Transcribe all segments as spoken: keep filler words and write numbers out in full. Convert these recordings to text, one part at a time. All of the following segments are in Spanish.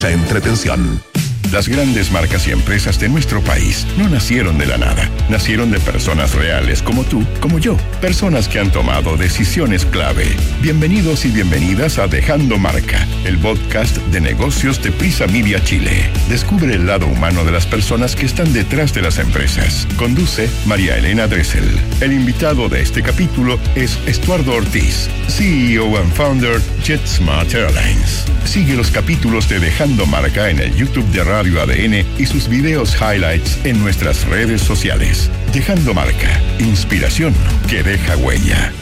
Entretención. Las grandes marcas y empresas de nuestro país no nacieron de la nada. Nacieron de personas reales como tú, como yo. Personas que han tomado decisiones clave. Bienvenidos y bienvenidas a Dejando Marca, el podcast de negocios de Prisa Media Chile. Descubre el lado humano de las personas que están detrás de las empresas. Conduce María Elena Dressel. El invitado de este capítulo es Estuardo Ortiz, C E O and Founder JetSmart Airlines. Sigue los capítulos de Dejando Marca en el YouTube de Radio A D N y sus videos highlights en nuestras redes sociales. Dejando Marca, inspiración que deja huella.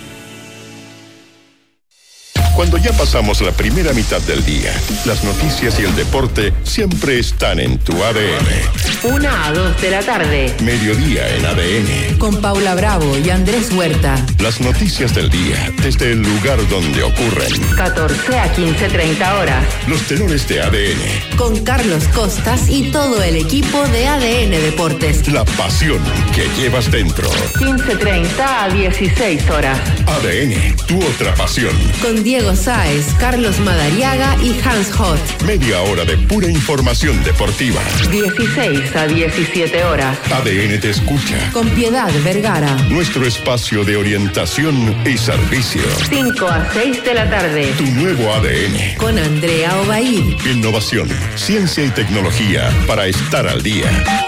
Cuando ya pasamos la primera mitad del día, las noticias y el deporte siempre están en tu A D N. Una a dos de la tarde. Mediodía en A D N. Con Paula Bravo y Andrés Huerta. Las noticias del día desde el lugar donde ocurren. catorce a quince treinta horas. Los tenores de A D N. Con Carlos Costas y todo el equipo de A D N Deportes. La pasión que llevas dentro. quince treinta a dieciséis horas. A D N, tu otra pasión. Con Diego Sáez, Carlos Madariaga y Hans Hot. Media hora de pura información deportiva. dieciséis a diecisiete horas. A D N te escucha. Con Piedad Vergara. Nuestro espacio de orientación y servicio. cinco a seis de la tarde. Tu nuevo A D N. Con Andrea Obaid. Innovación, ciencia y tecnología para estar al día.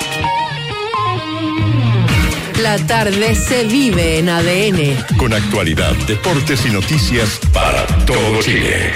La tarde se vive en A D N. Con actualidad, deportes y noticias para todo Chile.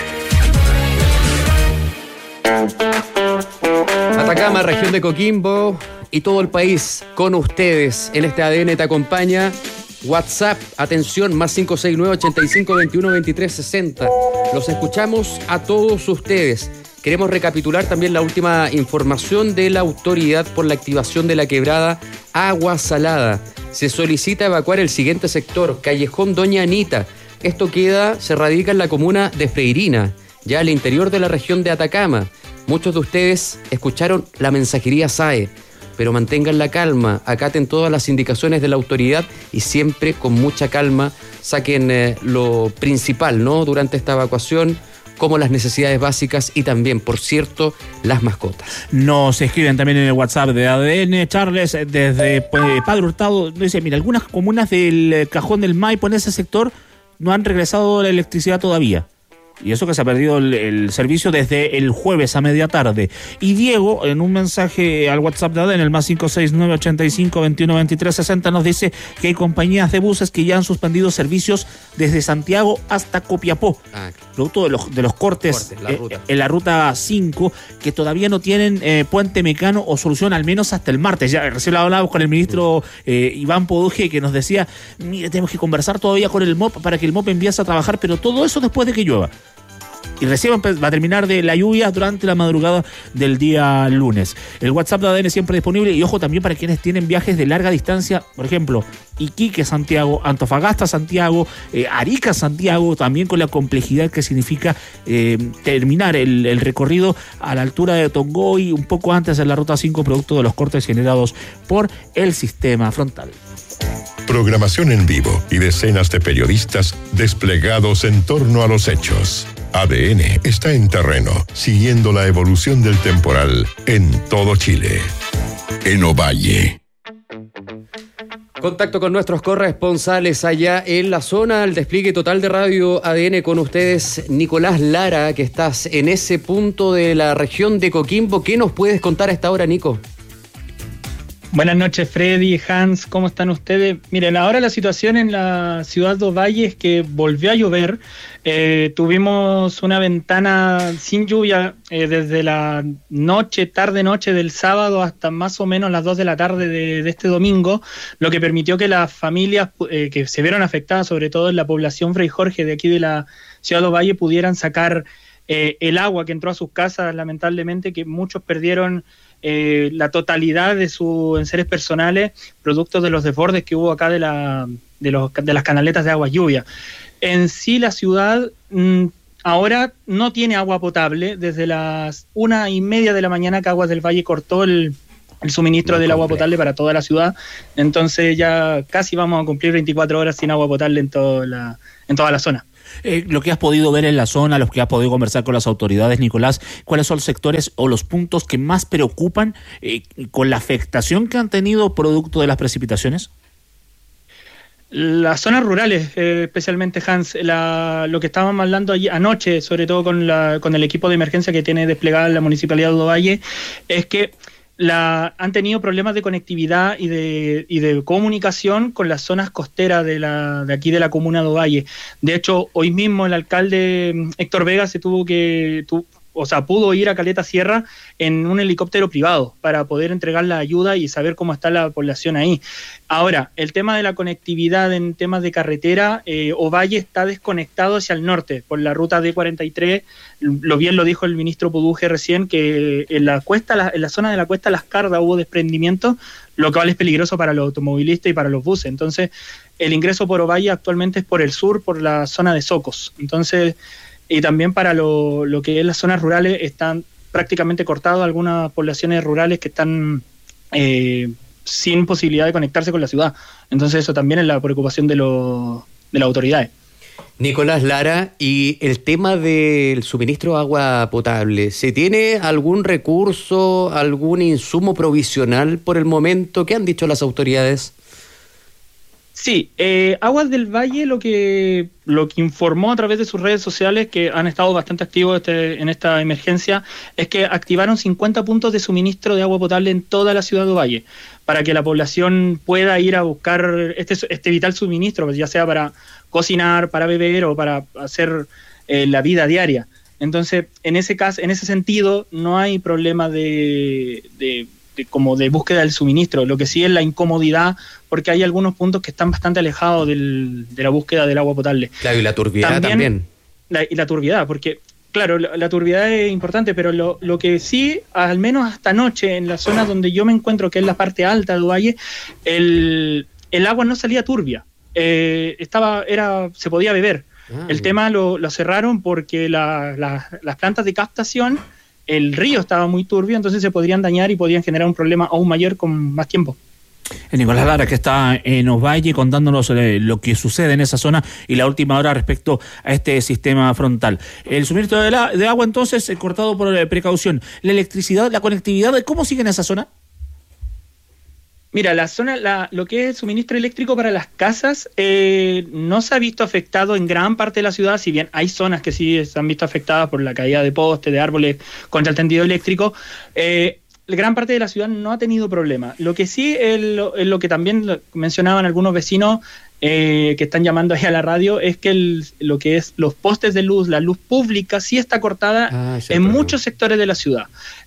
Atacama, región de Coquimbo y todo el país con ustedes. En este A D N te acompaña WhatsApp, atención, más cinco seis nueve, ochenta y cinco, veintiuno, veintitrés, sesenta. Los escuchamos a todos ustedes. Queremos recapitular también la última información de la autoridad por la activación de la quebrada Agua Salada. Se solicita evacuar el siguiente sector, Callejón Doña Anita. Esto queda, se radica en la comuna de Freirina, ya al interior de la región de Atacama. Muchos de ustedes escucharon la mensajería S A E, pero mantengan la calma, acaten todas las indicaciones de la autoridad y siempre con mucha calma saquen eh, lo principal, ¿no?, durante esta evacuación, como las necesidades básicas y también, por cierto, las mascotas. Nos escriben también en el WhatsApp de A D N, Charles, desde pues, Padre Hurtado, dice, mira, algunas comunas del Cajón del Maipo en ese sector no han regresado la electricidad todavía. Y eso que se ha perdido el, el servicio desde el jueves a media tarde. Y Diego, en un mensaje al WhatsApp de A D N, el más cinco seis nueve, ochenta y cinco, veintiuno, veintitrés, sesenta, nos dice que hay compañías de buses que ya han suspendido servicios desde Santiago hasta Copiapó. Ah, producto de los, de los cortes, cortes la ruta. Eh, en la ruta cinco, que todavía no tienen eh, puente mecano o solución, al menos hasta el martes. Ya recién lo hablábamos con el ministro eh, Iván Poduje, que nos decía, mire, tenemos que conversar todavía con el M O P para que el M O P empiece a trabajar, pero todo eso después de que llueva. Y recién va a terminar de la lluvia durante la madrugada del día lunes. El WhatsApp de A D N siempre disponible y ojo también para quienes tienen viajes de larga distancia, por ejemplo, Iquique, Santiago, Antofagasta, Santiago, eh, Arica, Santiago, también con la complejidad que significa eh, terminar el, el recorrido a la altura de Tongoy, un poco antes de la ruta cinco, producto de los cortes generados por el sistema frontal. Programación en vivo y decenas de periodistas desplegados en torno a los hechos. A D N está en terreno, siguiendo la evolución del temporal en todo Chile. En Ovalle. Contacto con nuestros corresponsales allá en la zona, el despliegue total de Radio A D N con ustedes, Nicolás Lara, que estás en ese punto de la región de Coquimbo. ¿Qué nos puedes contar a esta hora, Nico? Buenas noches, Freddy, Hans, ¿cómo están ustedes? Miren, ahora la situación en la ciudad de Ovalle es que volvió a llover. Eh, tuvimos una ventana sin lluvia eh, desde la noche, tarde-noche del sábado hasta más o menos las dos de la tarde de, de este domingo, lo que permitió que las familias eh, que se vieron afectadas, sobre todo en la población Fray Jorge de aquí de la ciudad de Ovalle, pudieran sacar eh, el agua que entró a sus casas, lamentablemente, que muchos perdieron Eh, la totalidad de sus enseres personales, producto de los desbordes que hubo acá de, la, de, los, de las canaletas de agua lluvia. En sí, la ciudad mmm, ahora no tiene agua potable. Desde las una y media de la mañana que Aguas del Valle cortó el, el suministro no del complejo. agua potable para toda la ciudad. Entonces ya casi vamos a cumplir veinticuatro horas sin agua potable en, toda la, en toda la zona. Eh, lo que has podido ver en la zona, los que has podido conversar con las autoridades, Nicolás, ¿cuáles son los sectores o los puntos que más preocupan eh, con la afectación que han tenido producto de las precipitaciones? Las zonas rurales, eh, especialmente, Hans, la, lo que estábamos hablando allí, anoche, sobre todo con, la, con el equipo de emergencia que tiene desplegada la Municipalidad de Ovalle, es que la, han tenido problemas de conectividad y de, y de comunicación con las zonas costeras de, la, de aquí de la comuna de Ovalle. De hecho, hoy mismo el alcalde Héctor Vega se tuvo que... Tu, o sea, pudo ir a Caleta Sierra en un helicóptero privado para poder entregar la ayuda y saber cómo está la población ahí. Ahora, el tema de la conectividad en temas de carretera, eh, Ovalle está desconectado hacia el norte por la ruta D cuarenta y tres, lo bien lo dijo el ministro Puduje recién, que en la cuesta, la, en la zona de la cuesta Las Cardas hubo desprendimiento, lo cual es peligroso para los automovilistas y para los buses. Entonces, el ingreso por Ovalle actualmente es por el sur, por la zona de Socos. Entonces, y también para lo, lo que es las zonas rurales están prácticamente cortados algunas poblaciones rurales que están eh, sin posibilidad de conectarse con la ciudad. Entonces eso también es la preocupación de, lo, de las autoridades. Nicolás Lara, y el tema del suministro de agua potable, ¿se tiene algún recurso, algún insumo provisional por el momento? ¿Qué han dicho las autoridades? Sí, eh, Aguas del Valle lo que lo que informó a través de sus redes sociales, que han estado bastante activos este, en esta emergencia, es que activaron cincuenta puntos de suministro de agua potable en toda la ciudad de Ovalle, para que la población pueda ir a buscar este, este vital suministro, ya sea para cocinar, para beber o para hacer eh, la vida diaria. Entonces, en ese caso, en ese sentido, no hay problema de... de como de búsqueda del suministro, lo que sí es la incomodidad, porque hay algunos puntos que están bastante alejados del, de la búsqueda del agua potable. Claro, y la turbiedad también. también. La, y la turbiedad, porque, claro, la, la turbiedad es importante, pero lo, lo que sí, al menos hasta anoche, en la zona donde yo me encuentro, que es la parte alta de Ovalle, el, el agua no salía turbia, eh, estaba, era, se podía beber. Ah, el bien. tema lo, lo cerraron porque la, la, las plantas de captación, el río estaba muy turbio, entonces se podrían dañar y podrían generar un problema aún mayor con más tiempo. Nicolás Lara, que está en Ovalle contándonos eh, lo que sucede en esa zona y la última hora respecto a este sistema frontal. El suministro de, la, de agua entonces eh, cortado por eh, precaución. La electricidad, la conectividad, ¿cómo sigue en esa zona? Mira, la zona, la, lo que es el suministro eléctrico para las casas eh, no se ha visto afectado en gran parte de la ciudad, si bien hay zonas que sí se han visto afectadas por la caída de postes, de árboles contra el tendido eléctrico. Eh, gran parte de la ciudad no ha tenido problema. Lo que sí es lo, es lo que también mencionaban algunos vecinos eh, que están llamando ahí a la radio, es que el, lo que es los postes de luz, la luz pública sí está cortada ah, en muchos sectores de la ciudad,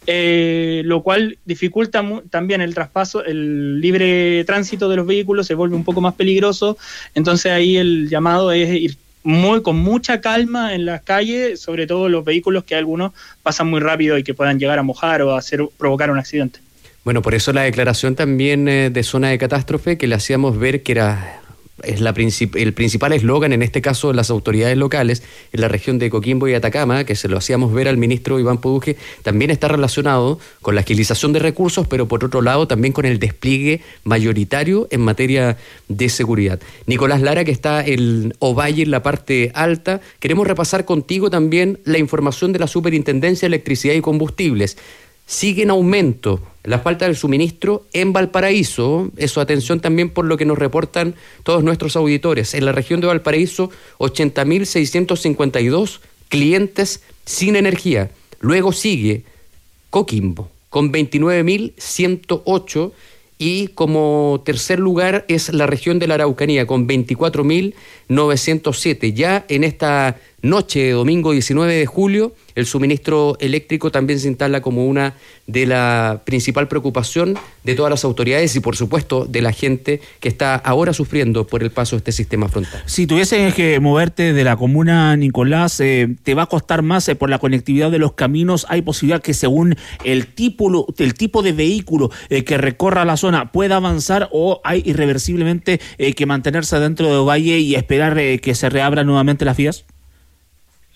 eh, lo cual dificulta mu- también el traspaso, el libre tránsito de los vehículos, se vuelve un poco más peligroso. Entonces ahí el llamado es ir muy con mucha calma en las calles, sobre todo los vehículos que algunos pasan muy rápido y que puedan llegar a mojar o a hacer, provocar un accidente. Bueno, por eso la declaración también eh, de zona de catástrofe, que le hacíamos ver que era es la princip- el principal eslogan, en este caso de las autoridades locales en la región de Coquimbo y Atacama, que se lo hacíamos ver al ministro Iván Puduje, también está relacionado con la agilización de recursos, pero por otro lado también con el despliegue mayoritario en materia de seguridad. Nicolás Lara, que está en Ovalle, en la parte alta, queremos repasar contigo también la información de la Superintendencia de Electricidad y Combustibles. Sigue en aumento la falta del suministro en Valparaíso. Eso, atención también por lo que nos reportan todos nuestros auditores. En la región de Valparaíso, ochenta mil seiscientos cincuenta y dos clientes sin energía. Luego sigue Coquimbo, con veintinueve mil ciento ocho. Y como tercer lugar es la región de la Araucanía, con veinticuatro mil novecientos siete. Ya en esta noche de domingo diecinueve de julio, el suministro eléctrico también se instala como una de la principal preocupación de todas las autoridades y, por supuesto, de la gente que está ahora sufriendo por el paso de este sistema frontal. Si tuvieses que moverte de la comuna, Nicolás, eh, ¿te va a costar más eh, por la conectividad de los caminos? ¿Hay posibilidad que según el tipo, el tipo de vehículo eh, que recorra la zona pueda avanzar, o hay irreversiblemente eh, que mantenerse dentro de Ovalle y esperar eh, que se reabran nuevamente las vías?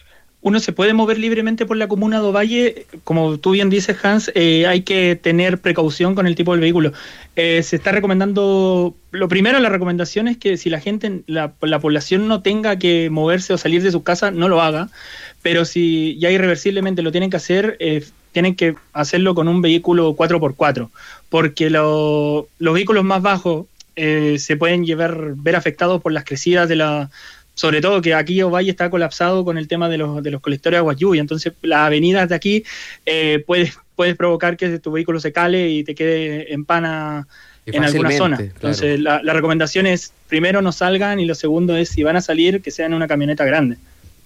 uno se puede mover libremente por la comuna de Ovalle. Como tú bien dices, Hans, eh, hay que tener precaución con el tipo del vehículo. Eh, se está recomendando, lo primero, la recomendación es que si la gente, la, la población no tenga que moverse o salir de su casa, no lo haga, pero si ya irreversiblemente lo tienen que hacer, eh, tienen que hacerlo con un vehículo cuatro por cuatro, porque lo, los vehículos más bajos eh, se pueden llevar, ver afectados por las crecidas de la... Sobre todo que aquí Ovalle está colapsado con el tema de los, de los colectores de aguas lluvia, entonces las avenidas de aquí eh, puedes, puedes provocar que tu vehículo se cale y te quede en pana en alguna zona. Entonces claro. la, la recomendación es, primero no salgan, y lo segundo es, si van a salir, que sean en una camioneta grande.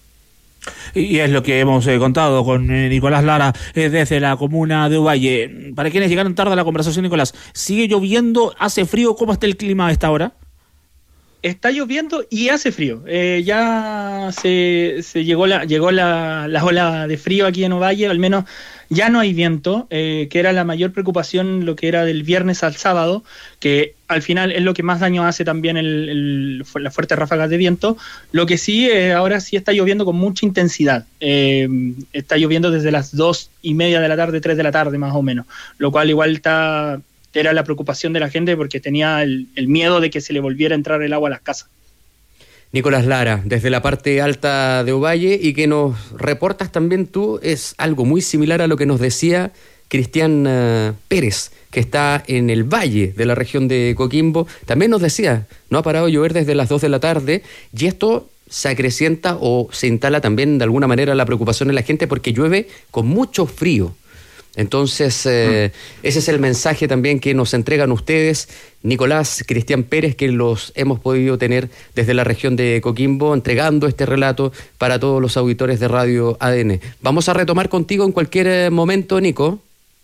Y es lo que hemos eh, contado con eh, Nicolás Lara eh, desde la comuna de Ovalle. Para quienes llegaron tarde a la conversación, Nicolás, ¿sigue lloviendo? ¿Hace frío? ¿Cómo está el clima a esta hora? Está lloviendo y hace frío. Eh, ya se, se llegó la llegó la, la ola de frío aquí en Ovalle, al menos ya no hay viento, eh, que era la mayor preocupación lo que era del viernes al sábado, que al final es lo que más daño hace también el, el, las fuertes ráfagas de viento. Lo que sí, eh, ahora sí está lloviendo con mucha intensidad. Eh, está lloviendo desde las dos y media de la tarde, tres de la tarde más o menos, lo cual igual está... era la preocupación de la gente porque tenía el, el miedo de que se le volviera a entrar el agua a las casas. Nicolás Lara, desde la parte alta de Ovalle, y que nos reportas también tú, es algo muy similar a lo que nos decía Cristian uh, Pérez, que está en el valle de la región de Coquimbo. También nos decía, no ha parado de llover desde las dos de la tarde, y esto se acrecienta o se instala también de alguna manera la preocupación en la gente porque llueve con mucho frío. Entonces, eh, mm. ese es el mensaje también que nos entregan ustedes, Nicolás, Cristian Pérez, que los hemos podido tener desde la región de Coquimbo, entregando este relato para todos los auditores de Radio A D N. Vamos a retomar contigo en cualquier momento, Nico.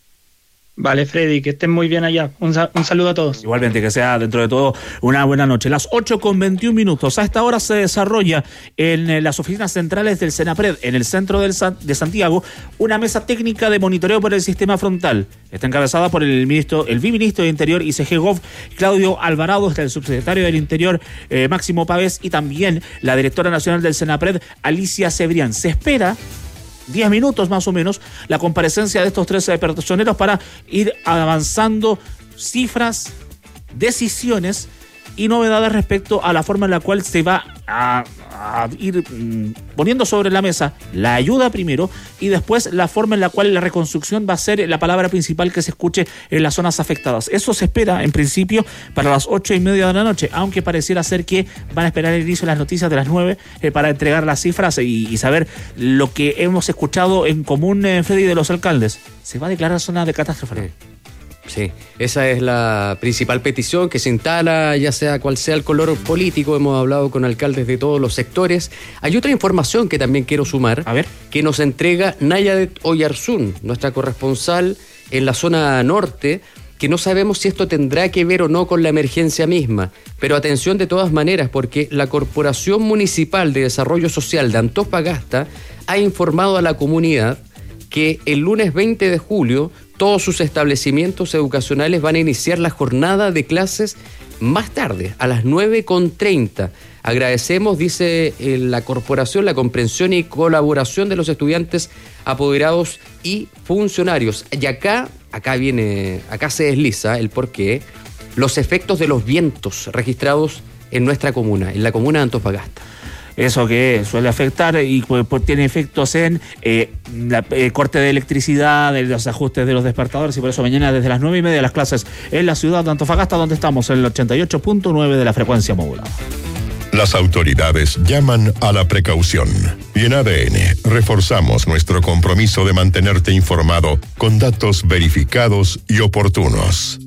Vale, Freddy, que estén muy bien allá. Un, un saludo a todos. Igualmente, que sea dentro de todo una buena noche. Las ocho con veintiún minutos. A esta hora se desarrolla en las oficinas centrales del Senapred, en el centro del San, de Santiago, una mesa técnica de monitoreo por el sistema frontal. Está encabezada por el ministro, el viceministro de Interior y C G Gov, Claudio Alvarado, está el subsecretario del Interior, eh, Máximo Pavés, y también la directora nacional del Senapred, Alicia Cebrián. Se espera diez minutos más o menos la comparecencia de estos tres personeros para ir avanzando cifras, decisiones y novedades respecto a la forma en la cual se va a, a ir mm, poniendo sobre la mesa la ayuda primero, y después la forma en la cual la reconstrucción va a ser la palabra principal que se escuche en las zonas afectadas. Eso se espera en principio para las ocho y media de la noche, aunque pareciera ser que van a esperar el inicio de las noticias de las nueve eh, para entregar las cifras y, y saber lo que hemos escuchado en común, eh, Freddy, de los alcaldes. Se va a declarar zona de catástrofe. Sí, esa es la principal petición que se instala, ya sea cual sea el color político. Hemos hablado con alcaldes de todos los sectores. Hay otra información que también quiero sumar, a ver, que nos entrega Nayadet Oyarzún, nuestra corresponsal en la zona norte, que no sabemos si esto tendrá que ver o no con la emergencia misma, pero atención de todas maneras, porque la Corporación Municipal de Desarrollo Social de Antofagasta ha informado a la comunidad que el lunes veinte de julio todos sus establecimientos educacionales van a iniciar la jornada de clases más tarde, a las nueve con treinta. Agradecemos, dice eh, la corporación, la comprensión y colaboración de los estudiantes, apoderados y funcionarios. Y acá, acá viene, acá se desliza el porqué, los efectos de los vientos registrados en nuestra comuna, en la comuna de Antofagasta. Eso que suele afectar y pues, pues, tiene efectos en eh, la, eh, corte de electricidad, de los ajustes de los despertadores, y por eso mañana desde las nueve y media las clases en la ciudad de Antofagasta, donde estamos en el ochenta y ocho punto nueve de la frecuencia modulada. Las autoridades llaman a la precaución y en A D N reforzamos nuestro compromiso de mantenerte informado con datos verificados y oportunos.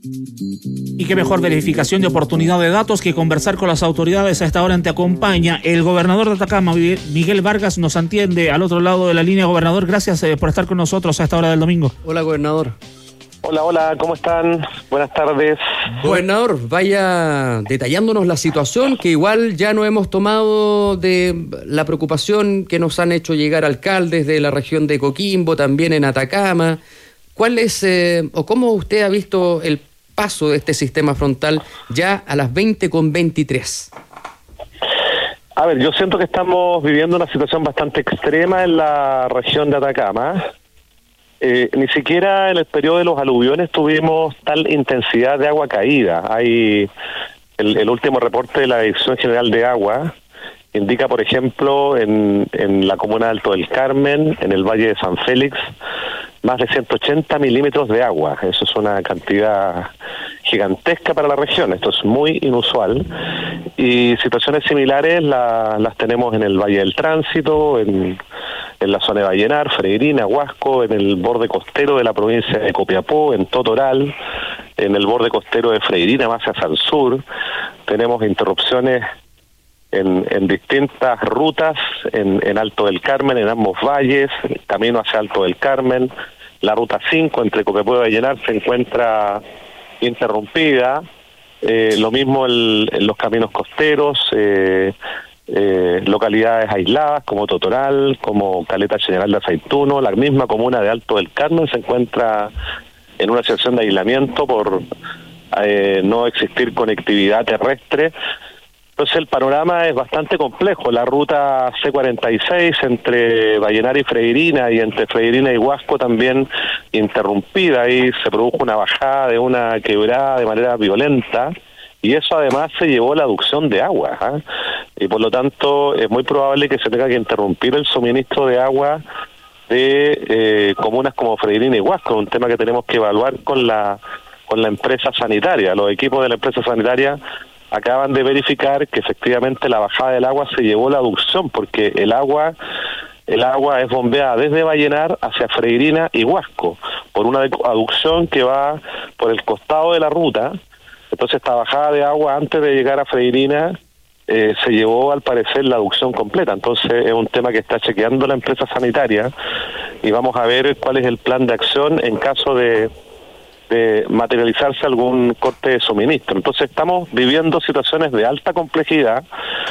Y qué mejor verificación de oportunidad de datos que conversar con las autoridades. A esta hora Te Acompaña el gobernador de Atacama, Miguel Vargas, nos atiende al otro lado de la línea. Gobernador, gracias eh, por estar con nosotros a esta hora del domingo. Hola, gobernador. Hola, hola, ¿cómo están? Buenas tardes. Gobernador, vaya detallándonos la situación, que igual ya no hemos tomado de la preocupación que nos han hecho llegar alcaldes de la región de Coquimbo, también en Atacama. ¿Cuál es, eh, o cómo usted ha visto el paso de este sistema frontal ya a las veinte con veintitrés? A ver, yo siento que estamos viviendo una situación bastante extrema en la región de Atacama. Eh, ni siquiera en el periodo de los aluviones tuvimos tal intensidad de agua caída. Hay el, el último reporte de la Dirección General de Agua indica, por ejemplo, en, en la comuna de Alto del Carmen, en el Valle de San Félix, más de ciento ochenta milímetros de agua. Eso es una cantidad gigantesca para la región. Esto es muy inusual. Y situaciones similares la, las tenemos en el Valle del Tránsito, en, en la zona de Vallenar, Freirina, Huasco, en el borde costero de la provincia de Copiapó, en Totoral, en el borde costero de Freirina, más hacia el sur. Tenemos interrupciones En, en distintas rutas, en, en Alto del Carmen, en ambos valles, camino hacia Alto del Carmen. La ruta cinco entre Copiapó y Vallenar se encuentra interrumpida. Eh, lo mismo el, en los caminos costeros, eh, eh, localidades aisladas como Totoral, como Caleta General de Aceituno. La misma comuna de Alto del Carmen se encuentra en una situación de aislamiento por eh, no existir conectividad terrestre. Entonces el panorama es bastante complejo. La ruta C cuarenta y seis entre Vallenar y Freirina y entre Freirina y Huasco también interrumpida. Ahí se produjo una bajada de una quebrada de manera violenta y eso además se llevó la aducción de agua, ¿eh? Y por lo tanto es muy probable que se tenga que interrumpir el suministro de agua de eh, comunas como Freirina y Huasco, un tema que tenemos que evaluar con la, con la empresa sanitaria. Los equipos de la empresa sanitaria acaban de verificar que efectivamente la bajada del agua se llevó la aducción, porque el agua el agua es bombeada desde Vallenar hacia Freirina y Huasco, por una aducción que va por el costado de la ruta. Entonces esta bajada de agua antes de llegar a Freirina eh, se llevó al parecer la aducción completa. Entonces es un tema que está chequeando la empresa sanitaria y vamos a ver cuál es el plan de acción en caso de de materializarse algún corte de suministro. Entonces estamos viviendo situaciones de alta complejidad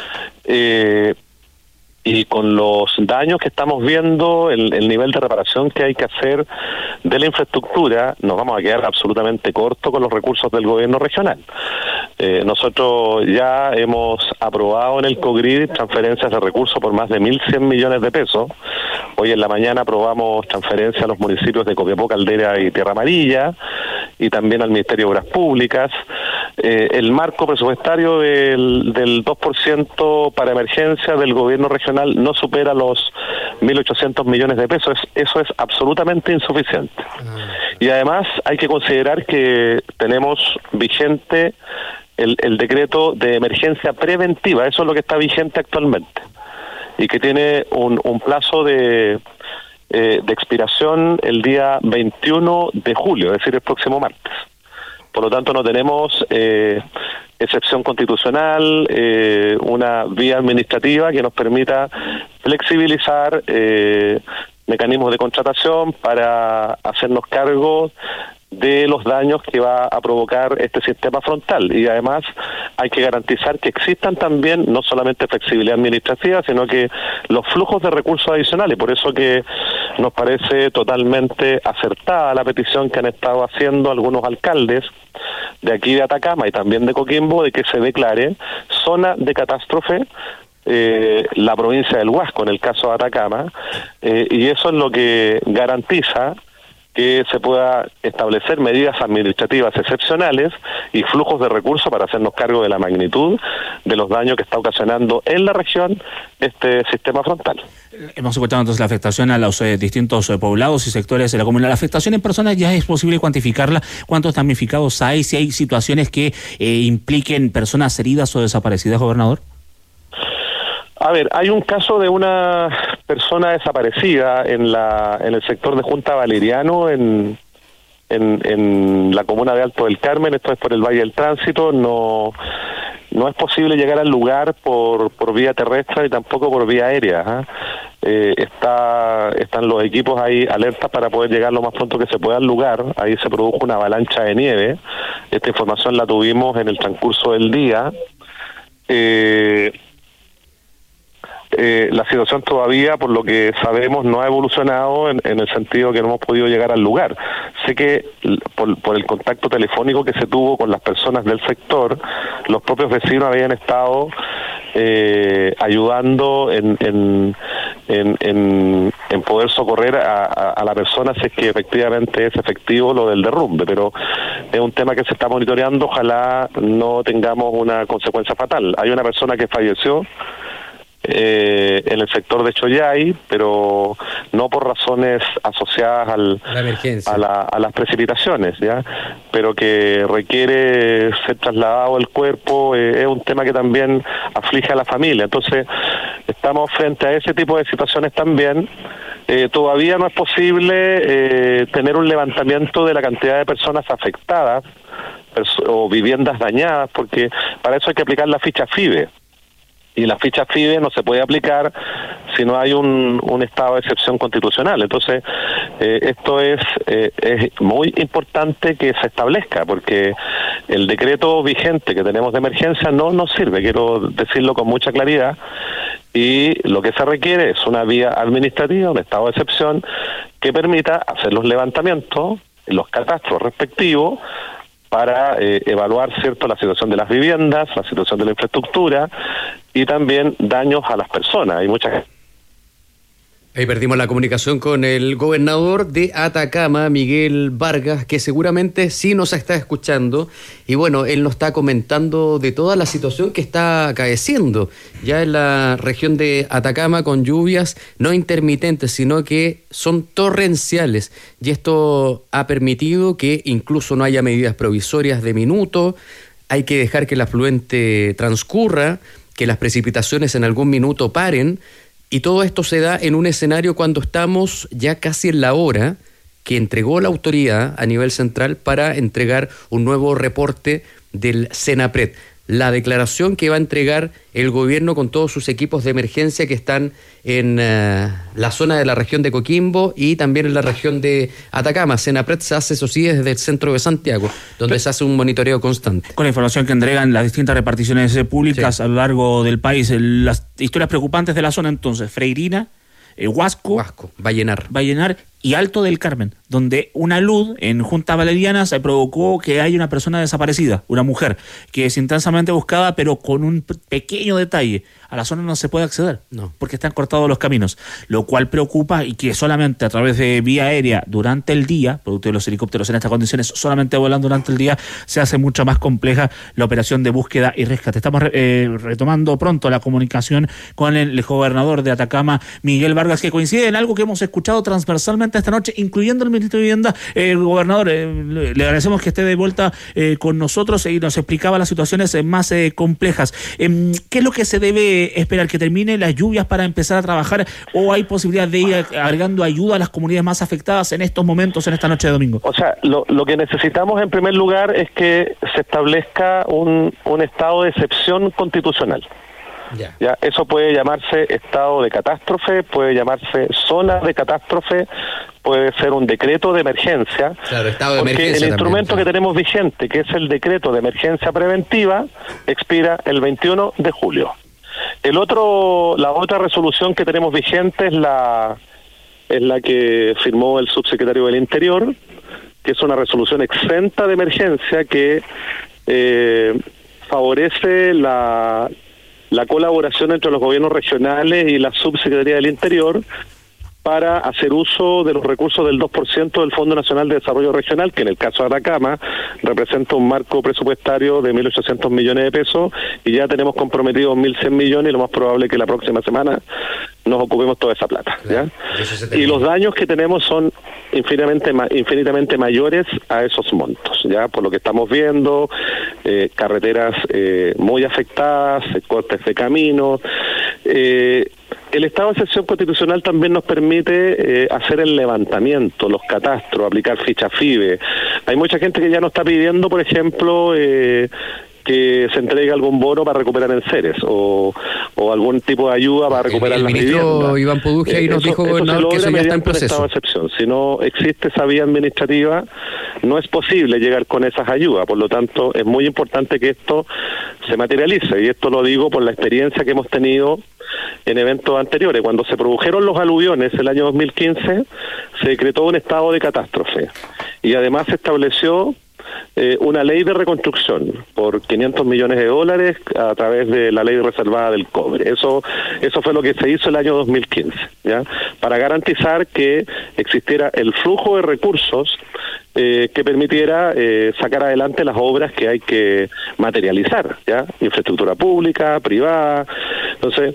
eh, y con los daños que estamos viendo, el, el nivel de reparación que hay que hacer de la infraestructura, nos vamos a quedar absolutamente cortos con los recursos del gobierno regional. Eh, nosotros ya hemos aprobado en el COGRID transferencias de recursos por más de mil cien millones de pesos. Hoy en la mañana aprobamos transferencias a los municipios de Copiapó, Caldera y Tierra Amarilla, y también al Ministerio de Obras Públicas. Eh, el marco presupuestario del, del dos por ciento para emergencia del gobierno regional no supera los mil ochocientos millones de pesos. Eso es absolutamente insuficiente. Y además hay que considerar que tenemos vigente el, el decreto de emergencia preventiva. Eso es lo que está vigente actualmente y que tiene un, un plazo de, eh, de expiración el día veintiuno de julio, es decir, el próximo martes. Por lo tanto, no tenemos eh, excepción constitucional, eh, una vía administrativa que nos permita flexibilizar eh, mecanismos de contratación para hacernos cargo de los daños que va a provocar este sistema frontal. Y además hay que garantizar que existan también no solamente flexibilidad administrativa, sino que los flujos de recursos adicionales. Por eso que nos parece totalmente acertada la petición que han estado haciendo algunos alcaldes de aquí de Atacama y también de Coquimbo, de que se declare zona de catástrofe eh, la provincia del Huasco, en el caso de Atacama, eh, y eso es lo que garantiza que se pueda establecer medidas administrativas excepcionales y flujos de recursos para hacernos cargo de la magnitud de los daños que está ocasionando en la región este sistema frontal. Hemos escuchado entonces la afectación a los eh, distintos eh, poblados y sectores de la comunidad. ¿La afectación en personas ya es posible cuantificarla? ¿Cuántos damnificados hay? ¿Si hay situaciones que eh, impliquen personas heridas o desaparecidas, gobernador? A ver, hay un caso de una persona desaparecida en la en el sector de Junta Valeriano, en, en, en la comuna de Alto del Carmen. Esto es por el Valle del Tránsito. No no es posible llegar al lugar por por vía terrestre y tampoco por vía aérea, ¿eh? Eh, está están los equipos ahí alertas para poder llegar lo más pronto que se pueda al lugar. Ahí se produjo una avalancha de nieve. Esta información la tuvimos en el transcurso del día. Eh... Eh, la situación todavía, por lo que sabemos, no ha evolucionado en, en el sentido que no hemos podido llegar al lugar. Sé que por, por el contacto telefónico que se tuvo con las personas del sector, los propios vecinos habían estado eh, ayudando en, en, en, en, en poder socorrer a, a, a la persona si es que efectivamente es efectivo lo del derrumbe, pero es un tema que se está monitoreando, ojalá no tengamos una consecuencia fatal. Hay una persona que falleció Eh, en el sector de Choyay, pero no por razones asociadas al, la emergencia. a, la, a las precipitaciones, ya, pero que requiere ser trasladado el cuerpo, eh, es un tema que también aflige a la familia. Entonces, estamos frente a ese tipo de situaciones también. Eh, todavía no es posible eh, tener un levantamiento de la cantidad de personas afectadas pers- o viviendas dañadas, porque para eso hay que aplicar la ficha FIBE. Y la ficha FIBE no se puede aplicar si no hay un, un estado de excepción constitucional. Entonces, eh, esto es, eh, es muy importante que se establezca, porque el decreto vigente que tenemos de emergencia no nos sirve, quiero decirlo con mucha claridad, y lo que se requiere es una vía administrativa, un estado de excepción, que permita hacer los levantamientos, los catastros respectivos, para eh, evaluar, cierto, la situación de las viviendas, la situación de la infraestructura y también daños a las personas. Hay muchas. Ahí perdimos la comunicación con el gobernador de Atacama, Miguel Vargas, que seguramente sí nos está escuchando. Y bueno, él nos está comentando de toda la situación que está acaeciendo ya en la región de Atacama, con lluvias no intermitentes, sino que son torrenciales. Y esto ha permitido que incluso no haya medidas provisorias de minuto. Hay que dejar que el afluente transcurra, que las precipitaciones en algún minuto paren. Y todo esto se da en un escenario cuando estamos ya casi en la hora que entregó la autoridad a nivel central para entregar un nuevo reporte del Senapred. La declaración que va a entregar el gobierno con todos sus equipos de emergencia que están en uh, la zona de la región de Coquimbo y también en la región de Atacama. Senapred se hace, eso sí, desde el centro de Santiago, donde Pero, se hace un monitoreo constante. Con la información que entregan las distintas reparticiones públicas sí. a lo largo del país, las historias preocupantes de la zona entonces, Freirina, eh, Huasco, Huasco, Vallenar. Vallenar y Alto del Carmen, donde una luz en Junta Valeriana se provocó que hay una persona desaparecida, una mujer, que es intensamente buscada, pero con un pequeño detalle. A la zona no se puede acceder, no, porque están cortados los caminos, lo cual preocupa, y que solamente a través de vía aérea durante el día, producto de los helicópteros en estas condiciones, solamente volando durante el día, se hace mucho más compleja la operación de búsqueda y rescate. Estamos eh, retomando pronto la comunicación con el, el gobernador de Atacama, Miguel Vargas, que coincide en algo que hemos escuchado transversalmente esta noche, incluyendo el ministro de Vivienda. Eh, gobernador, eh, le, le agradecemos que esté de vuelta eh, con nosotros y nos explicaba las situaciones eh, más eh, complejas. Eh, ¿Qué es lo que se debe esperar? ¿Que termine las lluvias para empezar a trabajar, o hay posibilidad de ir agregando ayuda a las comunidades más afectadas en estos momentos, en esta noche de domingo? O sea, lo, lo que necesitamos en primer lugar es que se establezca un, un estado de excepción constitucional. Ya. Ya, eso puede llamarse estado de catástrofe, puede llamarse zona de catástrofe, puede ser un decreto de emergencia. Claro, estado de porque emergencia el instrumento también, que tenemos vigente, que es el decreto de emergencia preventiva, expira el veintiuno de julio. El otro, la otra resolución que tenemos vigente es la es la que firmó el subsecretario del Interior, que es una resolución exenta de emergencia que eh, favorece la la colaboración entre los gobiernos regionales y la Subsecretaría del Interior para hacer uso de los recursos del dos por ciento del Fondo Nacional de Desarrollo Regional, que en el caso de Atacama representa un marco presupuestario de mil ochocientos millones de pesos, y ya tenemos comprometidos mil cien millones, y lo más probable es que la próxima semana nos ocupemos toda esa plata, ¿ya? Y los daños que tenemos son infinitamente infinitamente mayores a esos montos, ya, por lo que estamos viendo, eh, carreteras eh, muy afectadas, cortes de caminos. eh, El estado de excepción constitucional también nos permite eh, hacer el levantamiento, los catastros, aplicar ficha FIBE. Hay mucha gente que ya no está pidiendo, por ejemplo, eh, que se entregue algún bono para recuperar enseres o, o algún tipo de ayuda para recuperar el, el las ministro viviendas. Iván Poduje ahí eh, nos eso, dijo, eso gobernador, que eso ya está en proceso. Estado de excepción. Si no existe esa vía administrativa, no es posible llegar con esas ayudas. Por lo tanto, es muy importante que esto se materialice, y esto lo digo por la experiencia que hemos tenido en eventos anteriores. Cuando se produjeron los aluviones el año dos mil quince, se decretó un estado de catástrofe, y además se estableció eh, una ley de reconstrucción por quinientos millones de dólares a través de la ley reservada del cobre. Eso eso fue lo que se hizo el año dos mil quince, ¿ya? Para garantizar que existiera el flujo de recursos eh, que permitiera eh, sacar adelante las obras que hay que materializar, ¿ya? Infraestructura pública, privada. Entonces,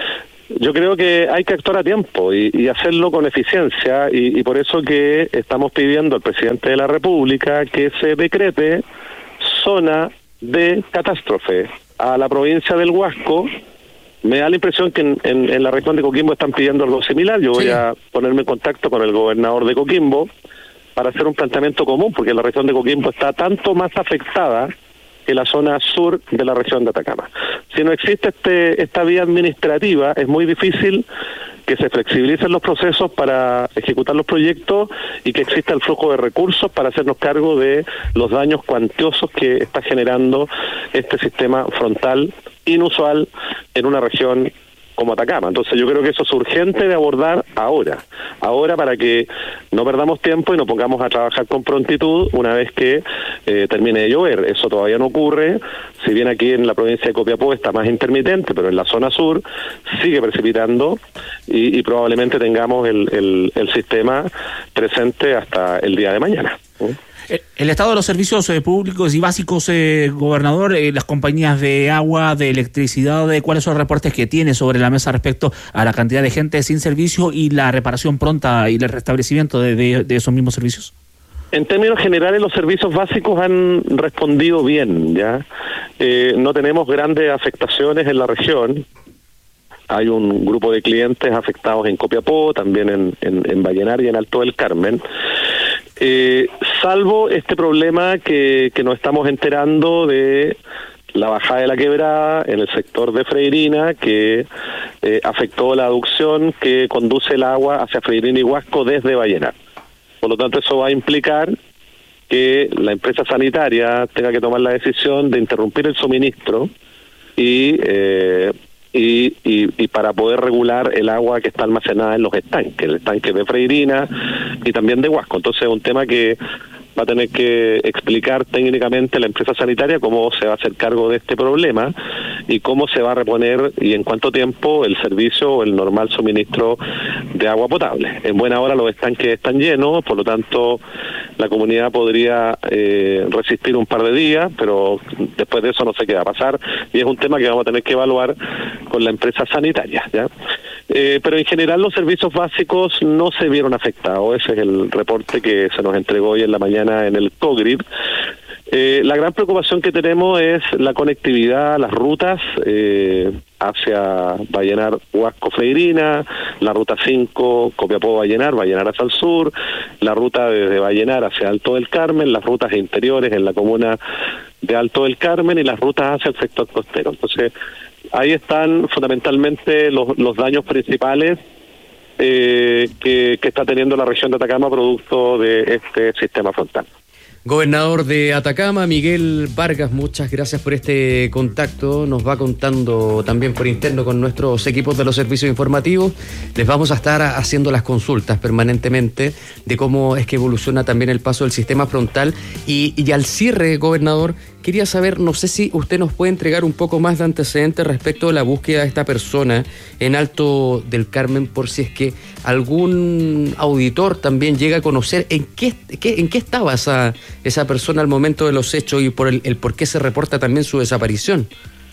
yo creo que hay que actuar a tiempo y, y hacerlo con eficiencia y, y por eso que estamos pidiendo al presidente de la República que se decrete zona de catástrofe a la provincia del Huasco. Me da la impresión que en, en, en la región de Coquimbo están pidiendo algo similar. Yo voy sí. a ponerme en contacto con el gobernador de Coquimbo para hacer un planteamiento común, porque la región de Coquimbo está tanto más afectada que la zona sur de la región de Atacama. Si no existe este esta vía administrativa, es muy difícil que se flexibilicen los procesos para ejecutar los proyectos y que exista el flujo de recursos para hacernos cargo de los daños cuantiosos que está generando este sistema frontal inusual en una región como Atacama. Entonces yo creo que eso es urgente de abordar ahora, ahora para que no perdamos tiempo y nos pongamos a trabajar con prontitud una vez que eh, termine de llover. Eso todavía no ocurre, si bien aquí en la provincia de Copiapó está más intermitente, pero en la zona sur sigue precipitando y, y probablemente tengamos el, el, el sistema presente hasta el día de mañana. ¿Sí? El estado de los servicios eh, públicos y básicos, eh, gobernador, eh, las compañías de agua, de electricidad, de ¿cuáles son los reportes que tiene sobre la mesa respecto a la cantidad de gente sin servicio y la reparación pronta y el restablecimiento de, de, de esos mismos servicios? En términos generales, los servicios básicos han respondido bien, ¿ya? Eh, no tenemos grandes afectaciones en la región. Hay un grupo de clientes afectados en Copiapó, también en, en, en Vallenar y en Alto del Carmen. Eh, salvo este problema que, que nos estamos enterando de la bajada de la quebrada en el sector de Freirina, que eh, afectó la aducción que conduce el agua hacia Freirina y Huasco desde Vallenar. Por lo tanto, eso va a implicar que la empresa sanitaria tenga que tomar la decisión de interrumpir el suministro y... Eh, Y, y, y para poder regular el agua que está almacenada en los estanques, el estanque de Freirina y también de Huasco. Entonces es un tema que va a tener que explicar técnicamente la empresa sanitaria cómo se va a hacer cargo de este problema y cómo se va a reponer y en cuánto tiempo el servicio o el normal suministro de agua potable. En buena hora los estanques están llenos, por lo tanto la comunidad podría eh, resistir un par de días, pero después de eso no sé qué va a pasar y es un tema que vamos a tener que evaluar con la empresa sanitaria, ¿ya? Eh, pero en general los servicios básicos no se vieron afectados. Ese es el reporte que se nos entregó hoy en la mañana en el COGRID. Eh, la gran preocupación que tenemos es la conectividad, las rutas eh, hacia Vallenar, Huasco, Freirina, la ruta cinco, Copiapó, Vallenar, Vallenar hacia el sur, la ruta desde Vallenar hacia Alto del Carmen, las rutas interiores en la comuna de Alto del Carmen y las rutas hacia el sector costero. Entonces, ahí están fundamentalmente los, los daños principales eh, que, que está teniendo la región de Atacama producto de este sistema frontal. Gobernador de Atacama, Miguel Vargas, muchas gracias por este contacto. Nos va contando también por interno con nuestros equipos de los servicios informativos. Les vamos a estar haciendo las consultas permanentemente de cómo es que evoluciona también el paso del sistema frontal. Y, y al cierre, gobernador, quería saber, no sé si usted nos puede entregar un poco más de antecedentes respecto de la búsqueda de esta persona en Alto del Carmen, por si es que algún auditor también llega a conocer en qué, qué, en qué estaba esa, esa persona al momento de los hechos y por el, el por qué se reporta también su desaparición.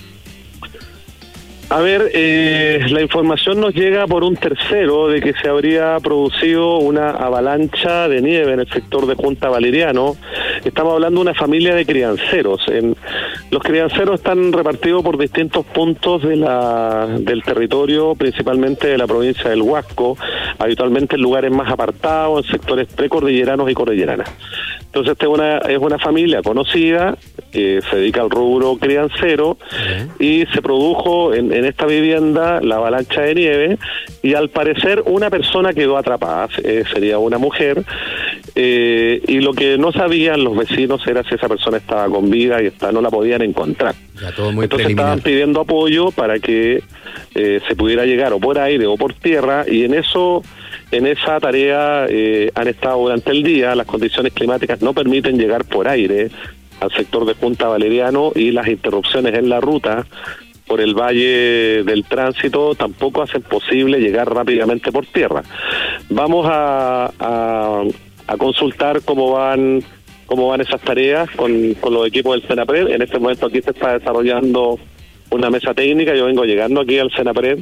A ver, eh, la información nos llega por un tercero de que se habría producido una avalancha de nieve en el sector de Junta Valeriano. Estamos hablando de una familia de crianceros. En, los crianceros están repartidos por distintos puntos de la, del territorio, principalmente de la provincia del Huasco, habitualmente en lugares más apartados, en sectores precordilleranos y cordilleranas. Entonces esta es una, es una familia conocida que se dedica al rubro criancero uh-huh. y se produjo en, en esta vivienda la avalancha de nieve y al parecer una persona quedó atrapada, eh, sería una mujer, eh, y lo que no sabían los vecinos era si esa persona estaba con vida y está, no la podían encontrar. Ya, todo muy Entonces preliminar. Estaban pidiendo apoyo para que eh, se pudiera llegar o por aire o por tierra y en eso en esa tarea eh, han estado durante el día. Las condiciones climáticas no permiten llegar por aire al sector de Punta Valeriano y las interrupciones en la ruta por el Valle del Tránsito tampoco hacen posible llegar rápidamente por tierra. Vamos a, a, a consultar cómo van cómo van esas tareas con, con los equipos del Senapred. En este momento aquí se está desarrollando una mesa técnica. Yo vengo llegando aquí al Senapred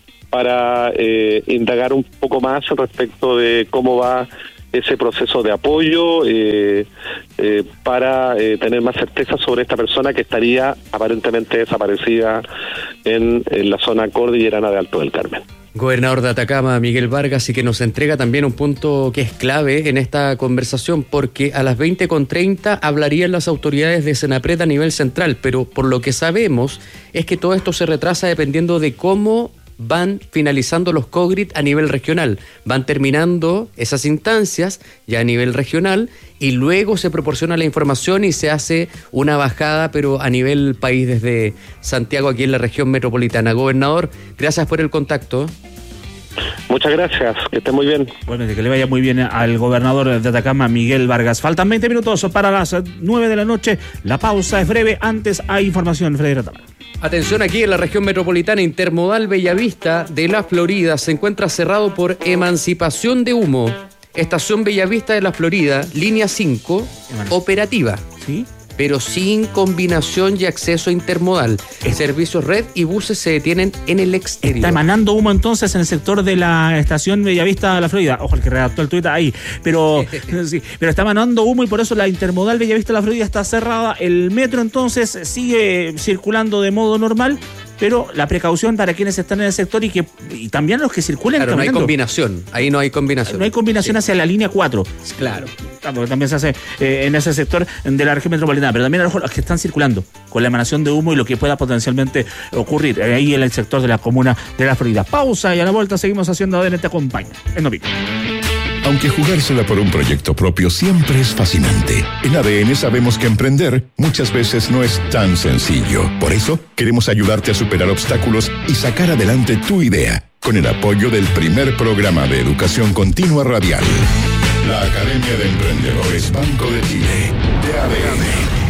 para eh, indagar un poco más respecto de cómo va ese proceso de apoyo eh, eh, para eh, tener más certeza sobre esta persona que estaría aparentemente desaparecida en, en la zona cordillerana de Alto del Carmen. Gobernador de Atacama, Miguel Vargas, y que nos entrega también un punto que es clave en esta conversación, porque a las veinte con treinta hablarían las autoridades de Senapred a nivel central, pero por lo que sabemos es que todo esto se retrasa dependiendo de cómo van finalizando los COGRIT a nivel regional. Van terminando esas instancias ya a nivel regional y luego se proporciona la información y se hace una bajada, pero a nivel país desde Santiago, aquí en la región metropolitana. Gobernador, gracias por el contacto. Muchas gracias, que esté muy bien. Bueno, que le vaya muy bien al gobernador de Atacama, Miguel Vargas. Faltan veinte minutos para las nueve de la noche. La pausa es breve. Antes hay información, Freddy Retama. Atención, aquí en la región metropolitana, Intermodal Bellavista de la Florida se encuentra cerrado por emancipación de humo. Estación Bellavista de la Florida, línea cinco, operativa. ¿Sí? Pero sin combinación y acceso intermodal. Es. Servicios red y buses se detienen en el exterior. Está emanando humo entonces en el sector de la estación Bellavista de la Florida. Ojo, el que redactó el tuit ahí. Pero, sí, pero está emanando humo y por eso la intermodal Bellavista de la Florida está cerrada. El metro entonces sigue circulando de modo normal, pero la precaución para quienes están en el sector y que y también los que circulen claro, caminando. No hay combinación, ahí no hay combinación. No hay combinación sí. hacia la línea cuatro. Claro. Claro, también se hace eh, en ese sector de la región metropolitana, pero también a los que están circulando con la emanación de humo y lo que pueda potencialmente ocurrir eh, ahí en el sector de la comuna de la Florida. Pausa y a la vuelta seguimos haciendo A D N Te Acompaña. En Novico. Aunque jugársela por un proyecto propio siempre es fascinante, en A D N sabemos que emprender muchas veces no es tan sencillo. Por eso, queremos ayudarte a superar obstáculos y sacar adelante tu idea, con el apoyo del primer programa de educación continua radial. La Academia de Emprendedores Banco de Chile, de A D N.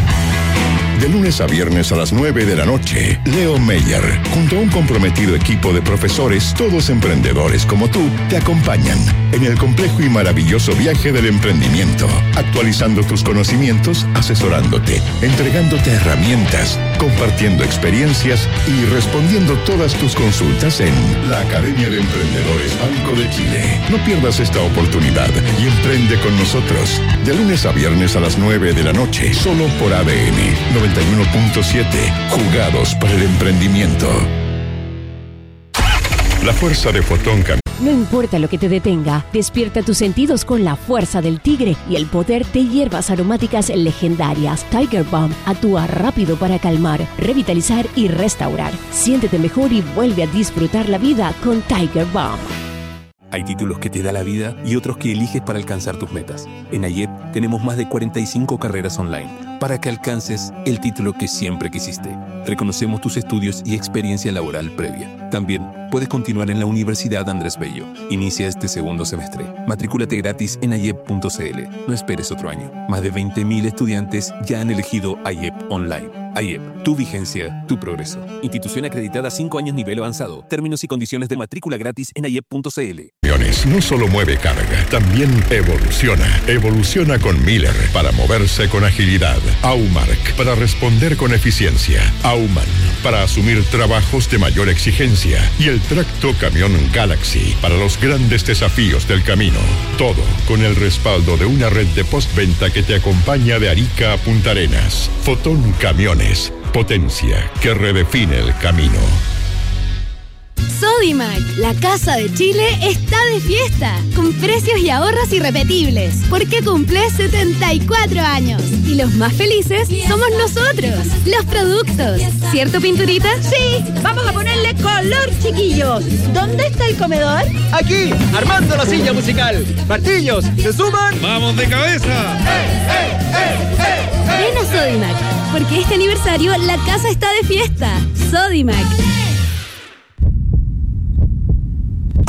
De lunes a viernes a las nueve de la noche, Leo Meyer, junto a un comprometido equipo de profesores, todos emprendedores como tú, te acompañan en el complejo y maravilloso viaje del emprendimiento, actualizando tus conocimientos, asesorándote, entregándote herramientas, compartiendo experiencias y respondiendo todas tus consultas en la Academia de Emprendedores Banco de Chile. No pierdas esta oportunidad y emprende con nosotros. De lunes a viernes a las nueve de la noche, solo por A D N noventa y uno punto siete, jugados para el emprendimiento. La fuerza de Fotón Cam. No importa lo que te detenga, despierta tus sentidos con la fuerza del tigre y el poder de hierbas aromáticas legendarias. Tiger Balm actúa rápido para calmar, revitalizar y restaurar. Siéntete mejor y vuelve a disfrutar la vida con Tiger Balm. Hay títulos que te da la vida y otros que eliges para alcanzar tus metas. En AYEP tenemos más de cuarenta y cinco carreras online para que alcances el título que siempre quisiste. Reconocemos tus estudios y experiencia laboral previa. También puedes continuar en la Universidad Andrés Bello. Inicia este segundo semestre. Matrículate gratis en ayep punto c l. No esperes otro año. Más de veinte mil estudiantes ya han elegido AYEP Online. AYEP, tu vigencia, tu progreso. Institución acreditada cinco años nivel avanzado. Términos y condiciones de matrícula gratis en ayep punto c l. No solo mueve carga, también evoluciona. Evoluciona con Miller para moverse con agilidad. Aumark para responder con eficiencia. Auman para asumir trabajos de mayor exigencia. Y el tracto camión Galaxy para los grandes desafíos del camino. Todo con el respaldo de una red de postventa que te acompaña de Arica a Punta Arenas. Fotón Camiones. Potencia que redefine el camino. Sodimac, la casa de Chile, está de fiesta, con precios y ahorros irrepetibles, porque cumple setenta y cuatro años. Y los más felices somos nosotros, los productos. ¿Cierto, Pinturita? Sí, vamos a ponerle color, chiquillos. ¿Dónde está el comedor? Aquí, armando la silla musical. Martillos, ¿se suman? ¡Vamos de cabeza! ¡Eh, eh, eh, eh! Ven a Sodimac, porque este aniversario la casa está de fiesta. Sodimac.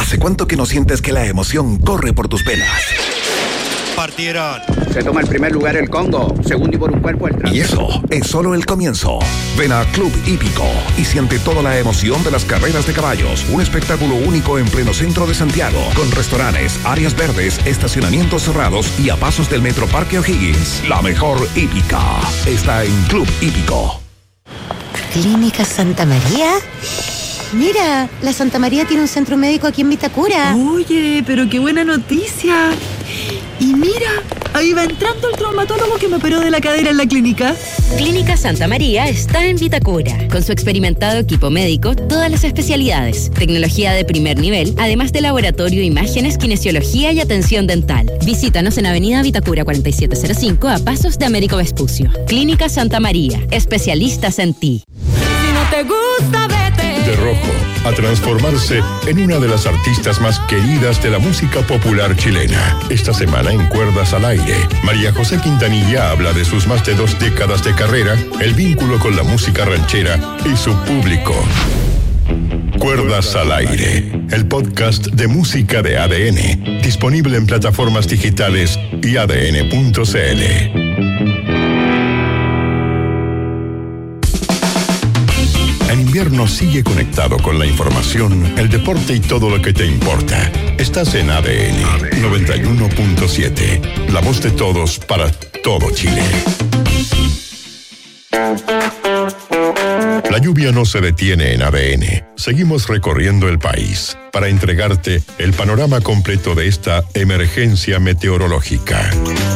¿Hace cuánto que no sientes que la emoción corre por tus venas? Partieron. Se toma el primer lugar el Congo, segundo y por un cuerpo el Y eso es solo el comienzo. Ven a Club Hípico y siente toda la emoción de las carreras de caballos. Un espectáculo único en pleno centro de Santiago, con restaurantes, áreas verdes, estacionamientos cerrados y a pasos del Metro Parque O'Higgins. La mejor hípica está en Club Hípico. ¿Clínica Santa María? Mira, la Santa María tiene un centro médico aquí en Vitacura. Oye, pero qué buena noticia. Y mira, ahí va entrando el traumatólogo que me operó de la cadera en la clínica. Clínica Santa María está en Vitacura. Con su experimentado equipo médico, todas las especialidades, tecnología de primer nivel, además de laboratorio, imágenes, kinesiología y atención dental. Visítanos en Avenida Vitacura cuarenta y siete cero cinco a pasos de Américo Vespucio. Clínica Santa María, especialistas en ti. Si no te gusta, vete. De rojo a transformarse en una de las artistas más queridas de la música popular chilena. Esta semana en Cuerdas al Aire, María José Quintanilla habla de sus más de dos décadas de carrera, el vínculo con la música ranchera y su público. Cuerdas al Aire, el podcast de música de A D N, disponible en plataformas digitales y A D N punto C L. En invierno sigue conectado con la información, el deporte y todo lo que te importa. Estás en A D N noventa y uno punto siete, la voz de todos para todo Chile. La lluvia no se detiene en A D N. Seguimos recorriendo el país para entregarte el panorama completo de esta emergencia meteorológica.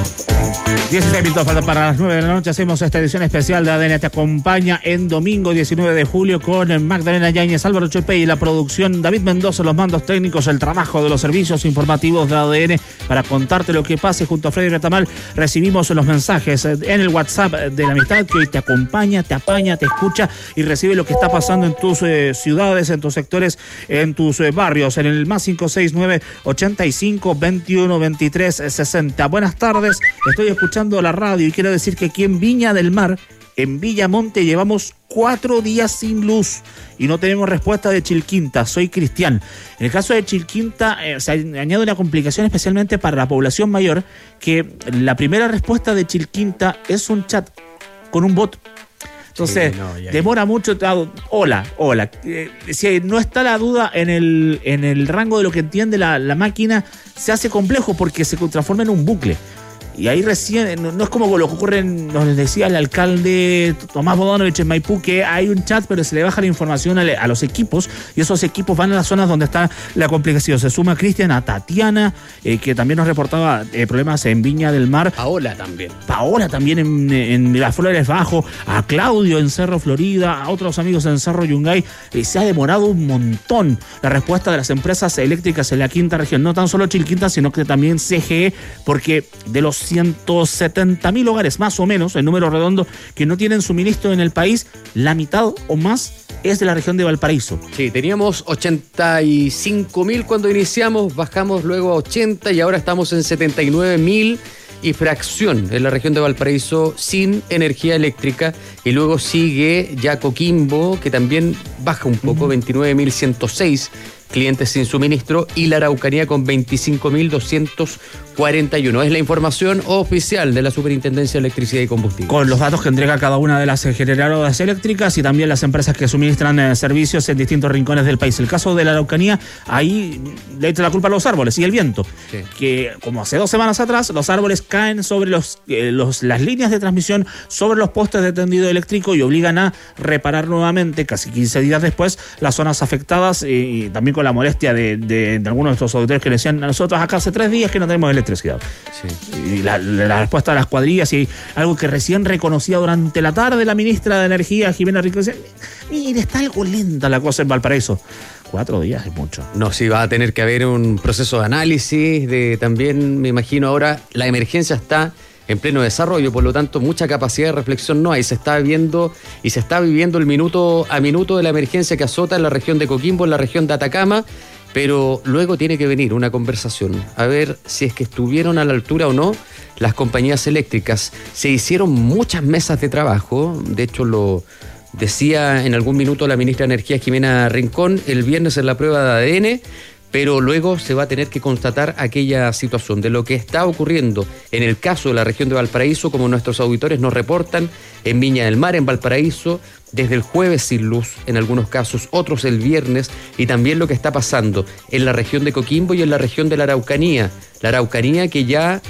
dieciséis minutos faltan para las nueve de la noche. Hacemos esta edición especial de A D N Te Acompaña en domingo diecinueve de julio con Magdalena Yáñez, Álvaro Chepey y la producción, David Mendoza, los mandos técnicos, el trabajo de los servicios informativos de A D N para contarte lo que pase. Junto a Freddy Retamal recibimos los mensajes en el WhatsApp de la amistad que hoy te acompaña, te apaña, te escucha y recibe lo que está pasando en tus eh, ciudades, en tus sectores, en tus eh, barrios, en el más cinco seis nueve, ochenta y cinco, veintiuno, veintitrés, sesenta. Buenas tardes, estoy escuchando la radio y quiero decir que aquí en Viña del Mar, en Villamonte, llevamos cuatro días sin luz y no tenemos respuesta de Chilquinta. Soy Cristian. En el caso de Chilquinta eh, se añade una complicación especialmente para la población mayor, que la primera respuesta de Chilquinta es un chat con un bot. Entonces, sí, no, ya, demora ya. mucho. Hola, hola. Eh, si no está la duda en el, en el rango de lo que entiende la, la máquina, se hace complejo porque se transforma en un bucle. Y ahí recién, no, no es como lo que ocurre, nos decía el alcalde Tomás Bodanovich en Maipú, que hay un chat, pero se le baja la información a, le, a los equipos, y esos equipos van a las zonas donde está la complicación. Se suma Cristian, a Tatiana, eh, que también nos reportaba eh, problemas en Viña del Mar. Paola también. Paola también en, en Las Flores Bajo, a Claudio en Cerro Florida, a otros amigos en Cerro Yungay. Eh, se ha demorado un montón la respuesta de las empresas eléctricas en la quinta región, no tan solo Chilquinta, sino que también C G E, porque de los ciento setenta mil hogares más o menos, el número redondo, que no tienen suministro en el país, la mitad o más es de la región de Valparaíso. Sí, teníamos ochenta y cinco mil cuando iniciamos, bajamos luego a ochenta y ahora estamos en setenta y nueve mil y fracción en la región de Valparaíso sin energía eléctrica, y luego sigue ya Coquimbo, que también baja un poco, uh-huh. veintinueve mil ciento seis clientes sin suministro, y la Araucanía con veinticinco mil doscientos cuarenta y uno. Es la información oficial de la Superintendencia de Electricidad y Combustible. Con los datos que entrega cada una de las generadoras eléctricas y también las empresas que suministran eh, servicios en distintos rincones del país. El caso de la Araucanía, ahí le echa la culpa a los árboles y el viento. Sí. Que como hace dos semanas atrás, los árboles caen sobre los, eh, los, las líneas de transmisión, sobre los postes de tendido eléctrico y obligan a reparar nuevamente, casi quince días después, las zonas afectadas, eh, y también con la molestia de, de, de algunos de estos auditores que decían: a nosotros acá hace tres días que no tenemos electricidad. Sí. Y la, la respuesta de las cuadrillas, y algo que recién reconocía durante la tarde la ministra de Energía, Jimena Rincón, decía: mire, está algo lenta la cosa en Valparaíso. Cuatro días es mucho. No, sí, va a tener que haber un proceso de análisis, de también, me imagino ahora, la emergencia está en pleno desarrollo, por lo tanto mucha capacidad de reflexión no hay. Se está viendo y se está viviendo el minuto a minuto de la emergencia que azota en la región de Coquimbo, en la región de Atacama, pero luego tiene que venir una conversación a ver si es que estuvieron a la altura o no las compañías eléctricas. Se hicieron muchas mesas de trabajo, de hecho lo decía en algún minuto la ministra de Energía, Jimena Rincón, el viernes en la prueba de A D N, pero luego se va a tener que constatar aquella situación de lo que está ocurriendo en el caso de la región de Valparaíso, como nuestros auditores nos reportan, en Viña del Mar, en Valparaíso, desde el jueves sin luz, en algunos casos, otros el viernes, y también lo que está pasando en la región de Coquimbo y en la región de la Araucanía. La Araucanía que ya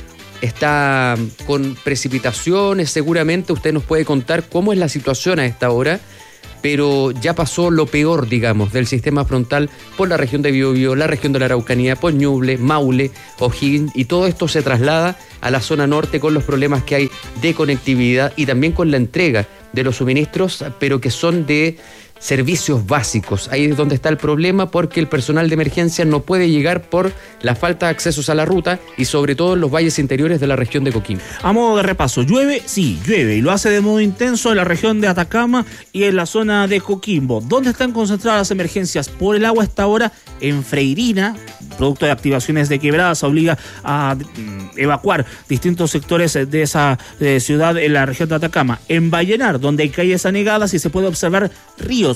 está con precipitaciones, seguramente usted nos puede contar cómo es la situación a esta hora, pero ya pasó lo peor, digamos, del sistema frontal por la región de Biobío, la región de la Araucanía, por Ñuble, Maule, O'Higgins, y todo esto se traslada a la zona norte con los problemas que hay de conectividad y también con la entrega de los suministros, pero que son de servicios básicos. Ahí es donde está el problema, porque el personal de emergencia no puede llegar por la falta de accesos a la ruta y sobre todo en los valles interiores de la región de Coquimbo. A modo de repaso, llueve, sí, llueve y lo hace de modo intenso en la región de Atacama y en la zona de Coquimbo. ¿Dónde están concentradas las emergencias por el agua a esta hora? En Freirina, producto de activaciones de quebradas, obliga a mm, evacuar distintos sectores de esa de ciudad en la región de Atacama. En Vallenar, donde hay calles anegadas y se puede observar ríos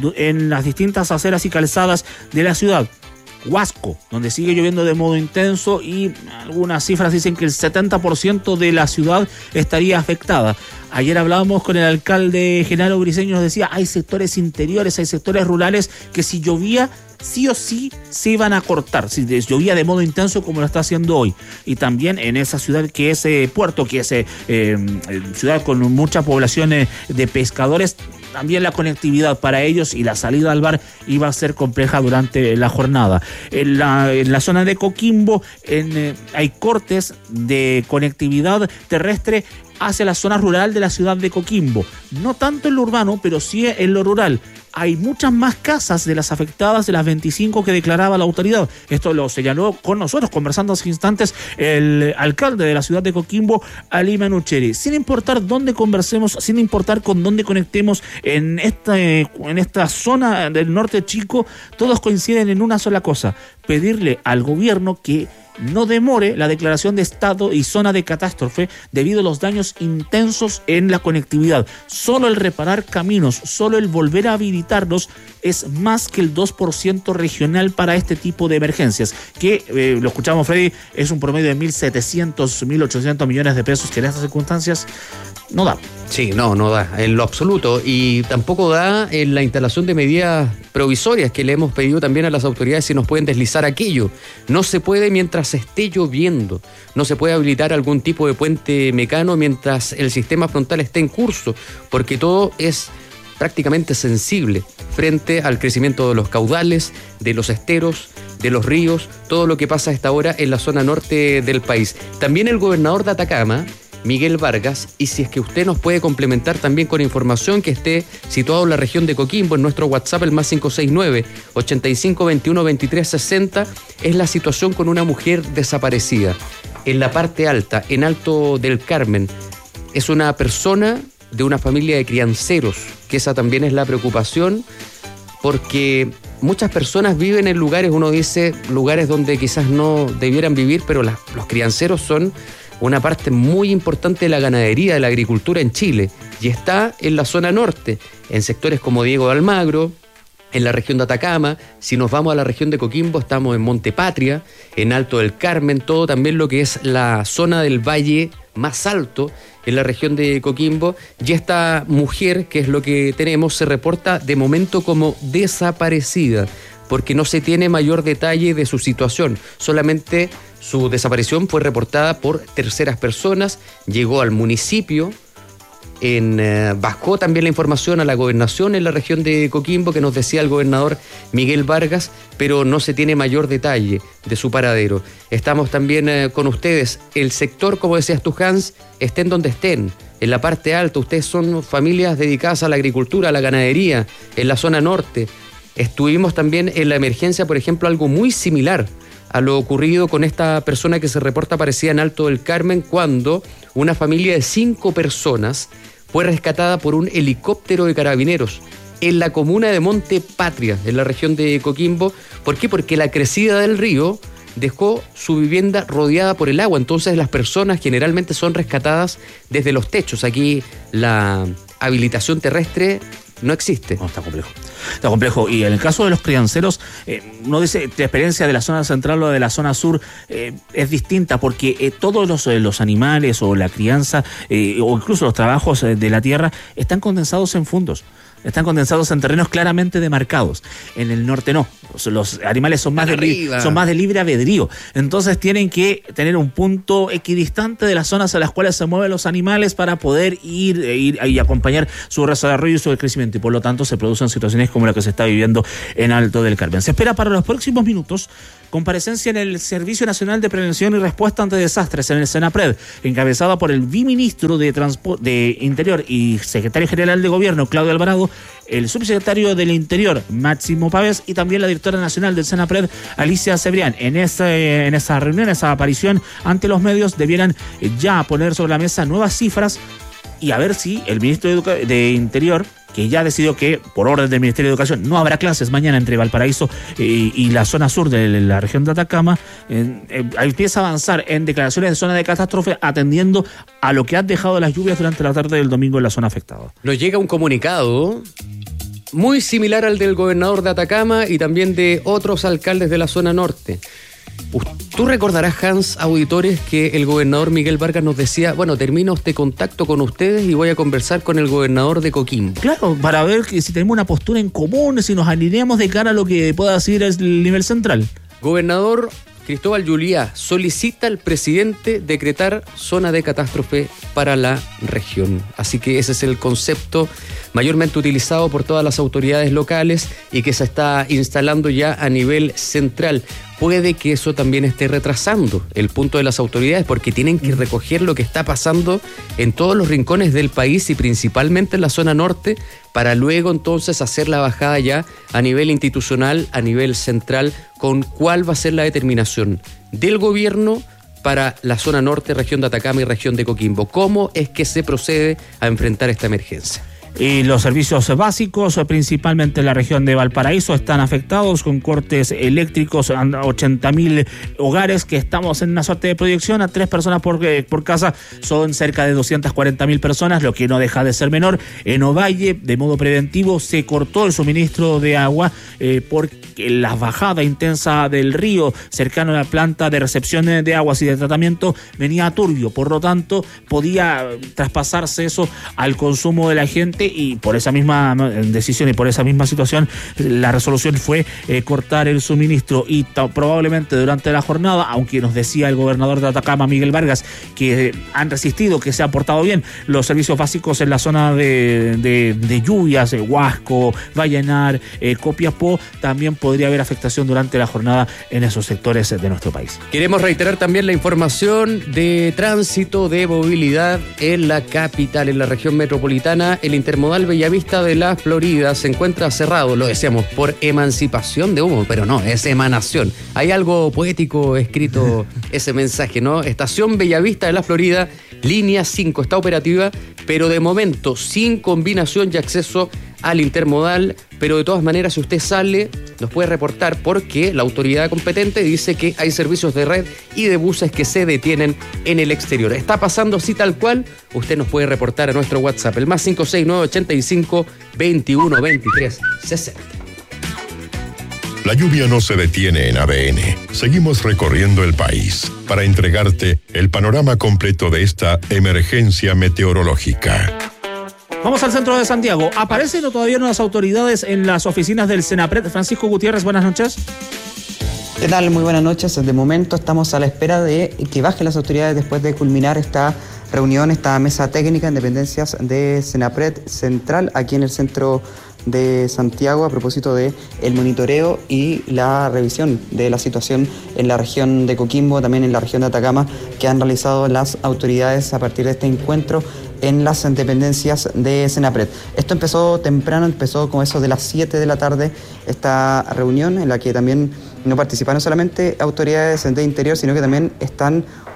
en las distintas aceras y calzadas de la ciudad. Huasco, donde sigue lloviendo de modo intenso y algunas cifras dicen que el setenta por ciento de la ciudad estaría afectada. Ayer hablábamos con el alcalde Genaro Briceño, nos decía, hay sectores interiores, hay sectores rurales que si llovía, sí o sí se iban a cortar, si llovía de modo intenso como lo está haciendo hoy. Y también en esa ciudad que es eh, puerto, que es eh, eh, ciudad con mucha población eh, de pescadores, también la conectividad para ellos y la salida al bar iba a ser compleja durante la jornada. En la, en la zona de Coquimbo en, eh, hay cortes de conectividad terrestre hacia la zona rural de la ciudad de Coquimbo. No tanto en lo urbano, pero sí en lo rural. Hay muchas más casas de las afectadas de las veinticinco que declaraba la autoridad. Esto lo señaló con nosotros, conversando hace instantes, el alcalde de la ciudad de Coquimbo, Ali Manucheri. Sin importar dónde conversemos, sin importar con dónde conectemos en esta, en esta zona del norte chico, todos coinciden en una sola cosa: pedirle al gobierno que no demore la declaración de estado y zona de catástrofe debido a los daños intensos en la conectividad. Solo el reparar caminos, solo el volver a habilitarlos es más que el dos por ciento regional para este tipo de emergencias, que, eh, lo escuchamos Freddy, es un promedio de mil setecientos, mil ochocientos millones de pesos que en estas circunstancias no da. Sí, no, no da, en lo absoluto. Y tampoco da en la instalación de medidas provisorias que le hemos pedido también a las autoridades si nos pueden deslizar aquello. No se puede mientras esté lloviendo. No se puede habilitar algún tipo de puente mecano mientras el sistema frontal esté en curso, porque todo es prácticamente sensible frente al crecimiento de los caudales, de los esteros, de los ríos, todo lo que pasa a esta hora en la zona norte del país. También el gobernador de Atacama, Miguel Vargas, y si es que usted nos puede complementar también con información que esté situado en la región de Coquimbo, en nuestro WhatsApp, el más cinco seis nueve, ochenta y cinco, veintiuno, veintitrés, sesenta, es la situación con una mujer desaparecida en la parte alta, en Alto del Carmen. Es una persona de una familia de crianceros, que esa también es la preocupación, porque muchas personas viven en lugares, uno dice, lugares donde quizás no debieran vivir, pero las, los crianceros son una parte muy importante de la ganadería, de la agricultura en Chile, y está en la zona norte, en sectores como Diego de Almagro, en la región de Atacama. Si nos vamos a la región de Coquimbo, estamos en Monte Patria, en Alto del Carmen, todo también lo que es la zona del valle más alto en la región de Coquimbo, y esta mujer, que es lo que tenemos, se reporta de momento como desaparecida, porque no se tiene mayor detalle de su situación. Solamente su desaparición fue reportada por terceras personas, llegó al municipio, en, eh, bajó también la información a la gobernación en la región de Coquimbo, que nos decía el gobernador Miguel Vargas, pero no se tiene mayor detalle de su paradero. Estamos también eh, con ustedes. El sector, como decías tú, Hans, estén donde estén, en la parte alta. Ustedes son familias dedicadas a la agricultura, a la ganadería, en la zona norte. Estuvimos también en la emergencia, por ejemplo, algo muy similar a lo ocurrido con esta persona que se reporta aparecida en Alto del Carmen, cuando una familia de cinco personas fue rescatada por un helicóptero de carabineros en la comuna de Monte Patria, en la región de Coquimbo. ¿Por qué? Porque la crecida del río dejó su vivienda rodeada por el agua, entonces las personas generalmente son rescatadas desde los techos. Aquí la habilitación terrestre no existe. No, está complejo. está complejo. Y en el caso de los crianceros, eh, uno dice, la experiencia de la zona central o de la zona sur eh, es distinta, porque eh, todos los, eh, los animales o la crianza eh, o incluso los trabajos eh, de la tierra están condensados en fundos. Están condensados en terrenos claramente demarcados. En el norte no. Los animales son más, de, li- son más de libre albedrío. Entonces tienen que tener un punto equidistante de las zonas a las cuales se mueven los animales para poder ir, e ir y acompañar su desarrollo y su crecimiento. Y por lo tanto se producen situaciones como la que se está viviendo en Alto del Carmen. Se espera para los próximos minutos comparecencia en el Servicio Nacional de Prevención y Respuesta ante Desastres, en el SENAPRED, encabezada por el viceministro de, Transpo- de Interior y secretario general de Gobierno, Claudio Alvarado, el subsecretario del Interior, Máximo Pávez, y también la directora nacional del SENAPRED, Alicia Cebrián. En esa, en esa reunión, esa aparición ante los medios, debieran ya poner sobre la mesa nuevas cifras y a ver si el ministro de, Educa- de Interior, que ya decidió que, por orden del Ministerio de Educación, no habrá clases mañana entre Valparaíso eh, y la zona sur de la región de Atacama, eh, eh, empieza a avanzar en declaraciones de zona de catástrofe, atendiendo a lo que han dejado las lluvias durante la tarde del domingo en la zona afectada. Nos llega un comunicado muy similar al del gobernador de Atacama y también de otros alcaldes de la zona norte. Tú recordarás, Hans, auditores, que el gobernador Miguel Vargas nos decía, bueno, termino este contacto con ustedes y voy a conversar con el gobernador de Coquimbo. Claro, para ver que si tenemos una postura en común, si nos alineamos de cara a lo que pueda decir el nivel central. Gobernador Cristóbal Juliá solicita al presidente decretar zona de catástrofe para la región. Así que ese es el concepto mayormente utilizado por todas las autoridades locales y que se está instalando ya a nivel central. Puede que eso también esté retrasando el punto de las autoridades, porque tienen que recoger lo que está pasando en todos los rincones del país y principalmente en la zona norte, para luego entonces hacer la bajada ya a nivel institucional, a nivel central, con cuál va a ser la determinación del gobierno para la zona norte, región de Atacama y región de Coquimbo. ¿Cómo es que se procede a enfrentar esta emergencia? Y los servicios básicos, principalmente en la región de Valparaíso, están afectados con cortes eléctricos a ochenta mil hogares, que estamos en una suerte de proyección a tres personas por, por casa. Son cerca de doscientas cuarenta mil personas, lo que no deja de ser menor. En Ovalle, de modo preventivo, se cortó el suministro de agua eh, porque la bajada intensa del río cercano a la planta de recepción de aguas y de tratamiento venía turbio. Por lo tanto, podía traspasarse eso al consumo de la gente, y por esa misma decisión y por esa misma situación la resolución fue eh, cortar el suministro. Y t- probablemente durante la jornada, aunque nos decía el gobernador de Atacama, Miguel Vargas, que eh, han resistido, que se han portado bien los servicios básicos en la zona de, de, de lluvias, eh, Huasco, Vallenar, eh, Copiapó, también podría haber afectación durante la jornada en esos sectores de nuestro país. Queremos reiterar también la información de tránsito, de movilidad en la capital, en la región metropolitana. El intermodal Bellavista de la Florida se encuentra cerrado, lo decíamos, por emancipación de humo, pero no, es emanación. Hay algo poético escrito ese mensaje, ¿no? Estación Bellavista de la Florida, línea cinco, está operativa, pero de momento sin combinación y acceso al intermodal. Pero de todas maneras, si usted sale, nos puede reportar, porque la autoridad competente dice que hay servicios de red y de buses que se detienen en el exterior. Está pasando así tal cual. Usted nos puede reportar a nuestro WhatsApp, el más cinco seis nueve ochenta y cinco veintiuno veintitrés sesenta. La lluvia no se detiene en A D N. Seguimos recorriendo el país para entregarte el panorama completo de esta emergencia meteorológica. Vamos al centro de Santiago. ¿Aparecen o todavía no las autoridades en las oficinas del SENAPRED? Francisco Gutiérrez, buenas noches. ¿Qué tal? Muy buenas noches. De momento estamos a la espera de que bajen las autoridades después de culminar esta reunión, esta mesa técnica en dependencias de SENAPRED Central, aquí en el centro de Santiago, a propósito de el monitoreo y la revisión de la situación en la región de Coquimbo, también en la región de Atacama, que han realizado las autoridades a partir de este encuentro en las dependencias de SENAPRED. Esto empezó temprano, empezó con eso de las siete de la tarde, esta reunión en la que también no participaron solamente autoridades de Interior, sino que también están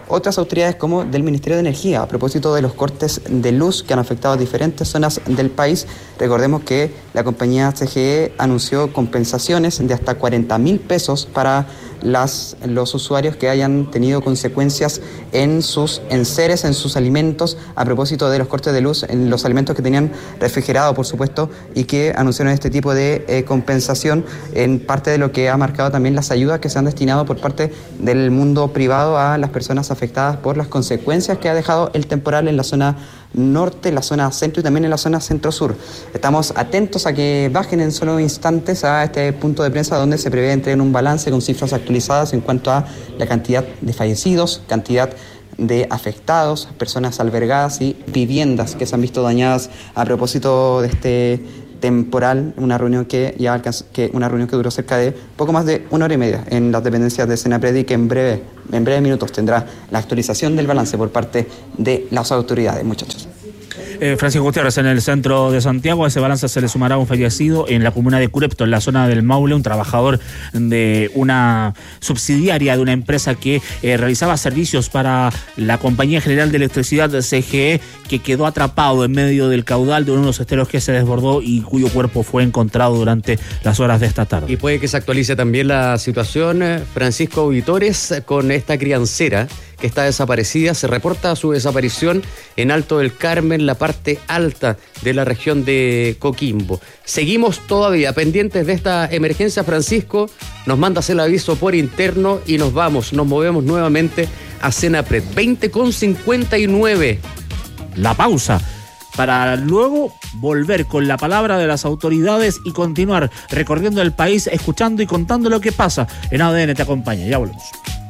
otras autoridades como del Ministerio de Energía a propósito de los cortes de luz que han afectado a diferentes zonas del país. Recordemos que la compañía C G E anunció compensaciones de hasta cuarenta mil pesos para las, los usuarios que hayan tenido consecuencias en sus enseres, en sus alimentos, a propósito de los cortes de luz en los alimentos que tenían refrigerado, por supuesto, y que anunciaron este tipo de eh, compensación en parte de lo que ha marcado también las ayudas que se han destinado por parte del mundo privado a las personas afectadas por las consecuencias que ha dejado el temporal en la zona norte, en la zona centro y también en la zona centro-sur. Estamos atentos a que bajen en solo instantes a este punto de prensa donde se prevé entregar un balance con cifras actualizadas en cuanto a la cantidad de fallecidos, cantidad de afectados, personas albergadas y viviendas que se han visto dañadas a propósito de este temporal, una reunión que ya alcanzó, que una reunión que duró cerca de poco más de una hora y media en las dependencias de Senapred y que en breve, en breves minutos tendrá la actualización del balance por parte de las autoridades, muchachos. Eh, Francisco Gutiérrez, en el centro de Santiago, a ese balance se le sumará un fallecido en la comuna de Curepto, en la zona del Maule, un trabajador de una subsidiaria de una empresa que eh, realizaba servicios para la Compañía General de Electricidad de C G E, que quedó atrapado en medio del caudal de uno de los esteros que se desbordó y cuyo cuerpo fue encontrado durante las horas de esta tarde. Y puede que se actualice también la situación, Francisco Auditores, con esta criancera que está desaparecida. Se reporta su desaparición en Alto del Carmen, la parte alta de la región de Coquimbo. Seguimos todavía pendientes de esta emergencia. Francisco nos mandas el aviso por interno y nos vamos, nos movemos nuevamente a Senapred. veinte con cincuenta y nueve. La pausa, para luego volver con la palabra de las autoridades y continuar recorriendo el país, escuchando y contando lo que pasa. En A D N te acompaña, ya volvemos.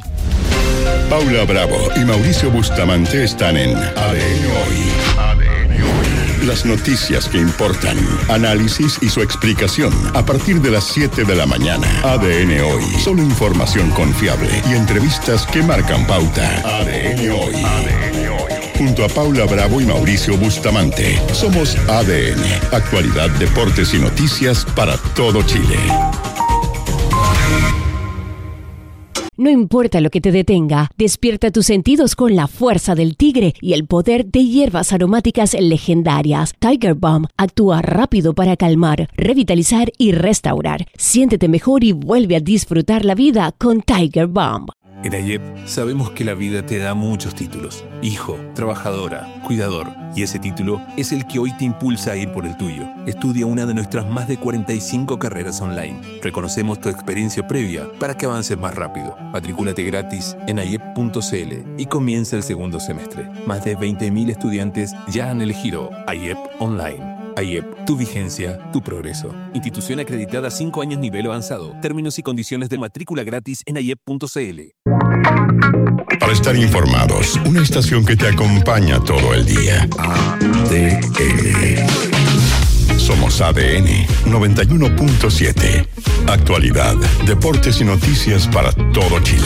Paula Bravo y Mauricio Bustamante están en A D N Hoy. Las noticias que importan, análisis y su explicación a partir de las siete de la mañana. A D N Hoy. Solo información confiable y entrevistas que marcan pauta. A D N Hoy. Junto a Paula Bravo y Mauricio Bustamante, somos A D N. Actualidad, deportes y noticias para todo Chile. No importa lo que te detenga, despierta tus sentidos con la fuerza del tigre y el poder de hierbas aromáticas legendarias. Tiger Balm actúa rápido para calmar, revitalizar y restaurar. Siéntete mejor y vuelve a disfrutar la vida con Tiger Balm. En AYEP sabemos que la vida te da muchos títulos. Hijo, trabajadora, cuidador. Y ese título es el que hoy te impulsa a ir por el tuyo. Estudia una de nuestras más de cuarenta y cinco carreras online. Reconocemos tu experiencia previa para que avances más rápido. Matricúlate gratis en ayep punto c l y comienza el segundo semestre. Más de veinte mil estudiantes ya han elegido AYEP Online. AYEP, tu vigencia, tu progreso. Institución acreditada cinco años nivel avanzado. Términos y condiciones de matrícula gratis en ayep punto c l. Para estar informados, una estación que te acompaña todo el día. A D N. Somos A D N noventa y uno punto siete. Actualidad, deportes y noticias para todo Chile.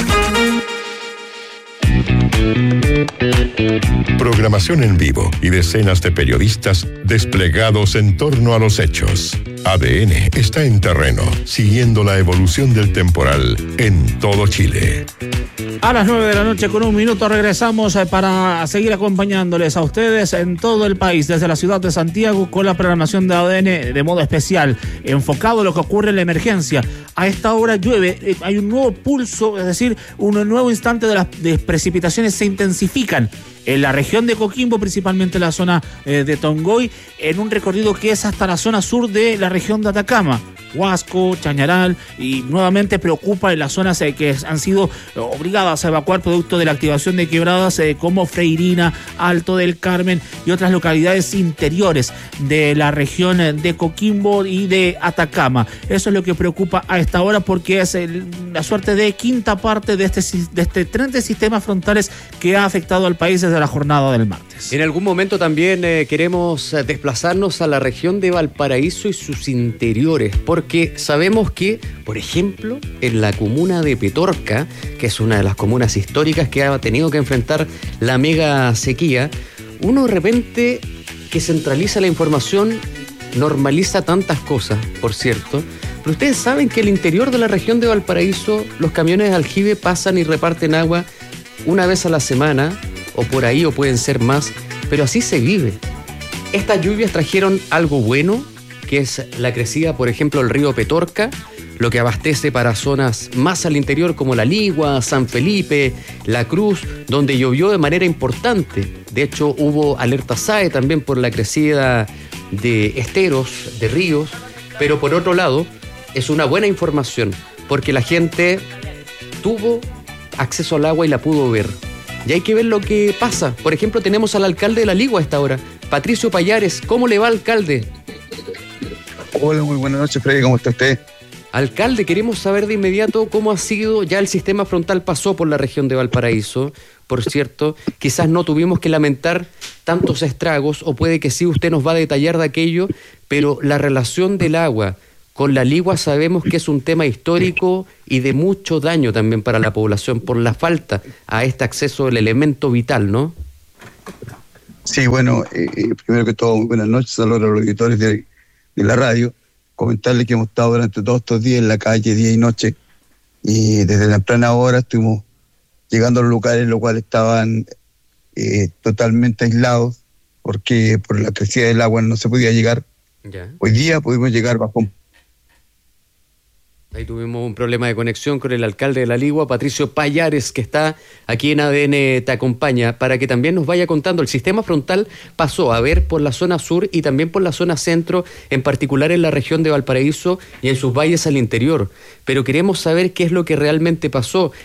Programación en vivo y decenas de periodistas desplegados en torno a los hechos. A D N está en terreno, siguiendo la evolución del temporal en todo Chile. A las nueve de la noche con un minuto regresamos para seguir acompañándoles a ustedes en todo el país, desde la ciudad de Santiago, con la programación de A D N de modo especial, enfocado en lo que ocurre en la emergencia. A esta hora llueve, hay un nuevo pulso, es decir, un nuevo instante de las de precipitaciones se intensifican en la región de Coquimbo, principalmente en la zona eh, de Tongoy, en un recorrido que es hasta la zona sur de la región de Atacama. Huasco, Chañaral, y nuevamente preocupa en las zonas eh, que han sido obligadas a evacuar producto de la activación de quebradas eh, como Freirina, Alto del Carmen y otras localidades interiores de la región de Coquimbo y de Atacama. Eso es lo que preocupa a esta hora, porque es el, la suerte de quinta parte de este, de este tren de sistemas frontales que ha afectado al país desde la jornada del martes. En algún momento también eh, queremos desplazarnos a la región de Valparaíso y sus interiores, porque sabemos que, por ejemplo, en la comuna de Petorca, que es una de las comunas históricas que ha tenido que enfrentar la mega sequía, uno de repente que centraliza la información normaliza tantas cosas, por cierto, pero ustedes saben que el interior de la región de Valparaíso, los camiones de aljibe pasan y reparten agua una vez a la semana, o por ahí, o pueden ser más, pero así se vive. Estas lluvias trajeron algo bueno, que es la crecida, por ejemplo, del río Petorca, lo que abastece para zonas más al interior como La Ligua, San Felipe, La Cruz, donde llovió de manera importante. De hecho, hubo alerta S A E también por la crecida de esteros, de ríos, pero por otro lado, es una buena información, porque la gente tuvo acceso al agua y la pudo ver. Y hay que ver lo que pasa. Por ejemplo, tenemos al alcalde de La Ligua a esta hora, Patricio Payares. ¿Cómo le va, alcalde? Hola, muy buenas noches, Freddy. ¿Cómo está usted? Alcalde, queremos saber de inmediato cómo ha sido, ya el sistema frontal pasó por la región de Valparaíso, por cierto, quizás no tuvimos que lamentar tantos estragos, o puede que sí, usted nos va a detallar de aquello, pero la relación del agua con La Ligua sabemos que es un tema histórico y de mucho daño también para la población por la falta a este acceso del elemento vital, ¿no? Sí, bueno, eh, primero que todo, buenas noches, saludos a los auditores de, de la radio. Comentarles que hemos estado durante todos estos días en la calle, día y noche, y desde temprana hora estuvimos llegando a los lugares en los cuales estaban eh, totalmente aislados, porque por la crecida del agua no se podía llegar. Ya. Hoy día pudimos llegar bajo un... Ahí tuvimos un problema de conexión con el alcalde de La Ligua, Patricio Payares, que está aquí en A D N Te Acompaña, para que también nos vaya contando. El sistema frontal pasó a ver por la zona sur y también por la zona centro, en particular en la región de Valparaíso y en sus valles al interior. Pero queremos saber qué es lo que realmente pasó.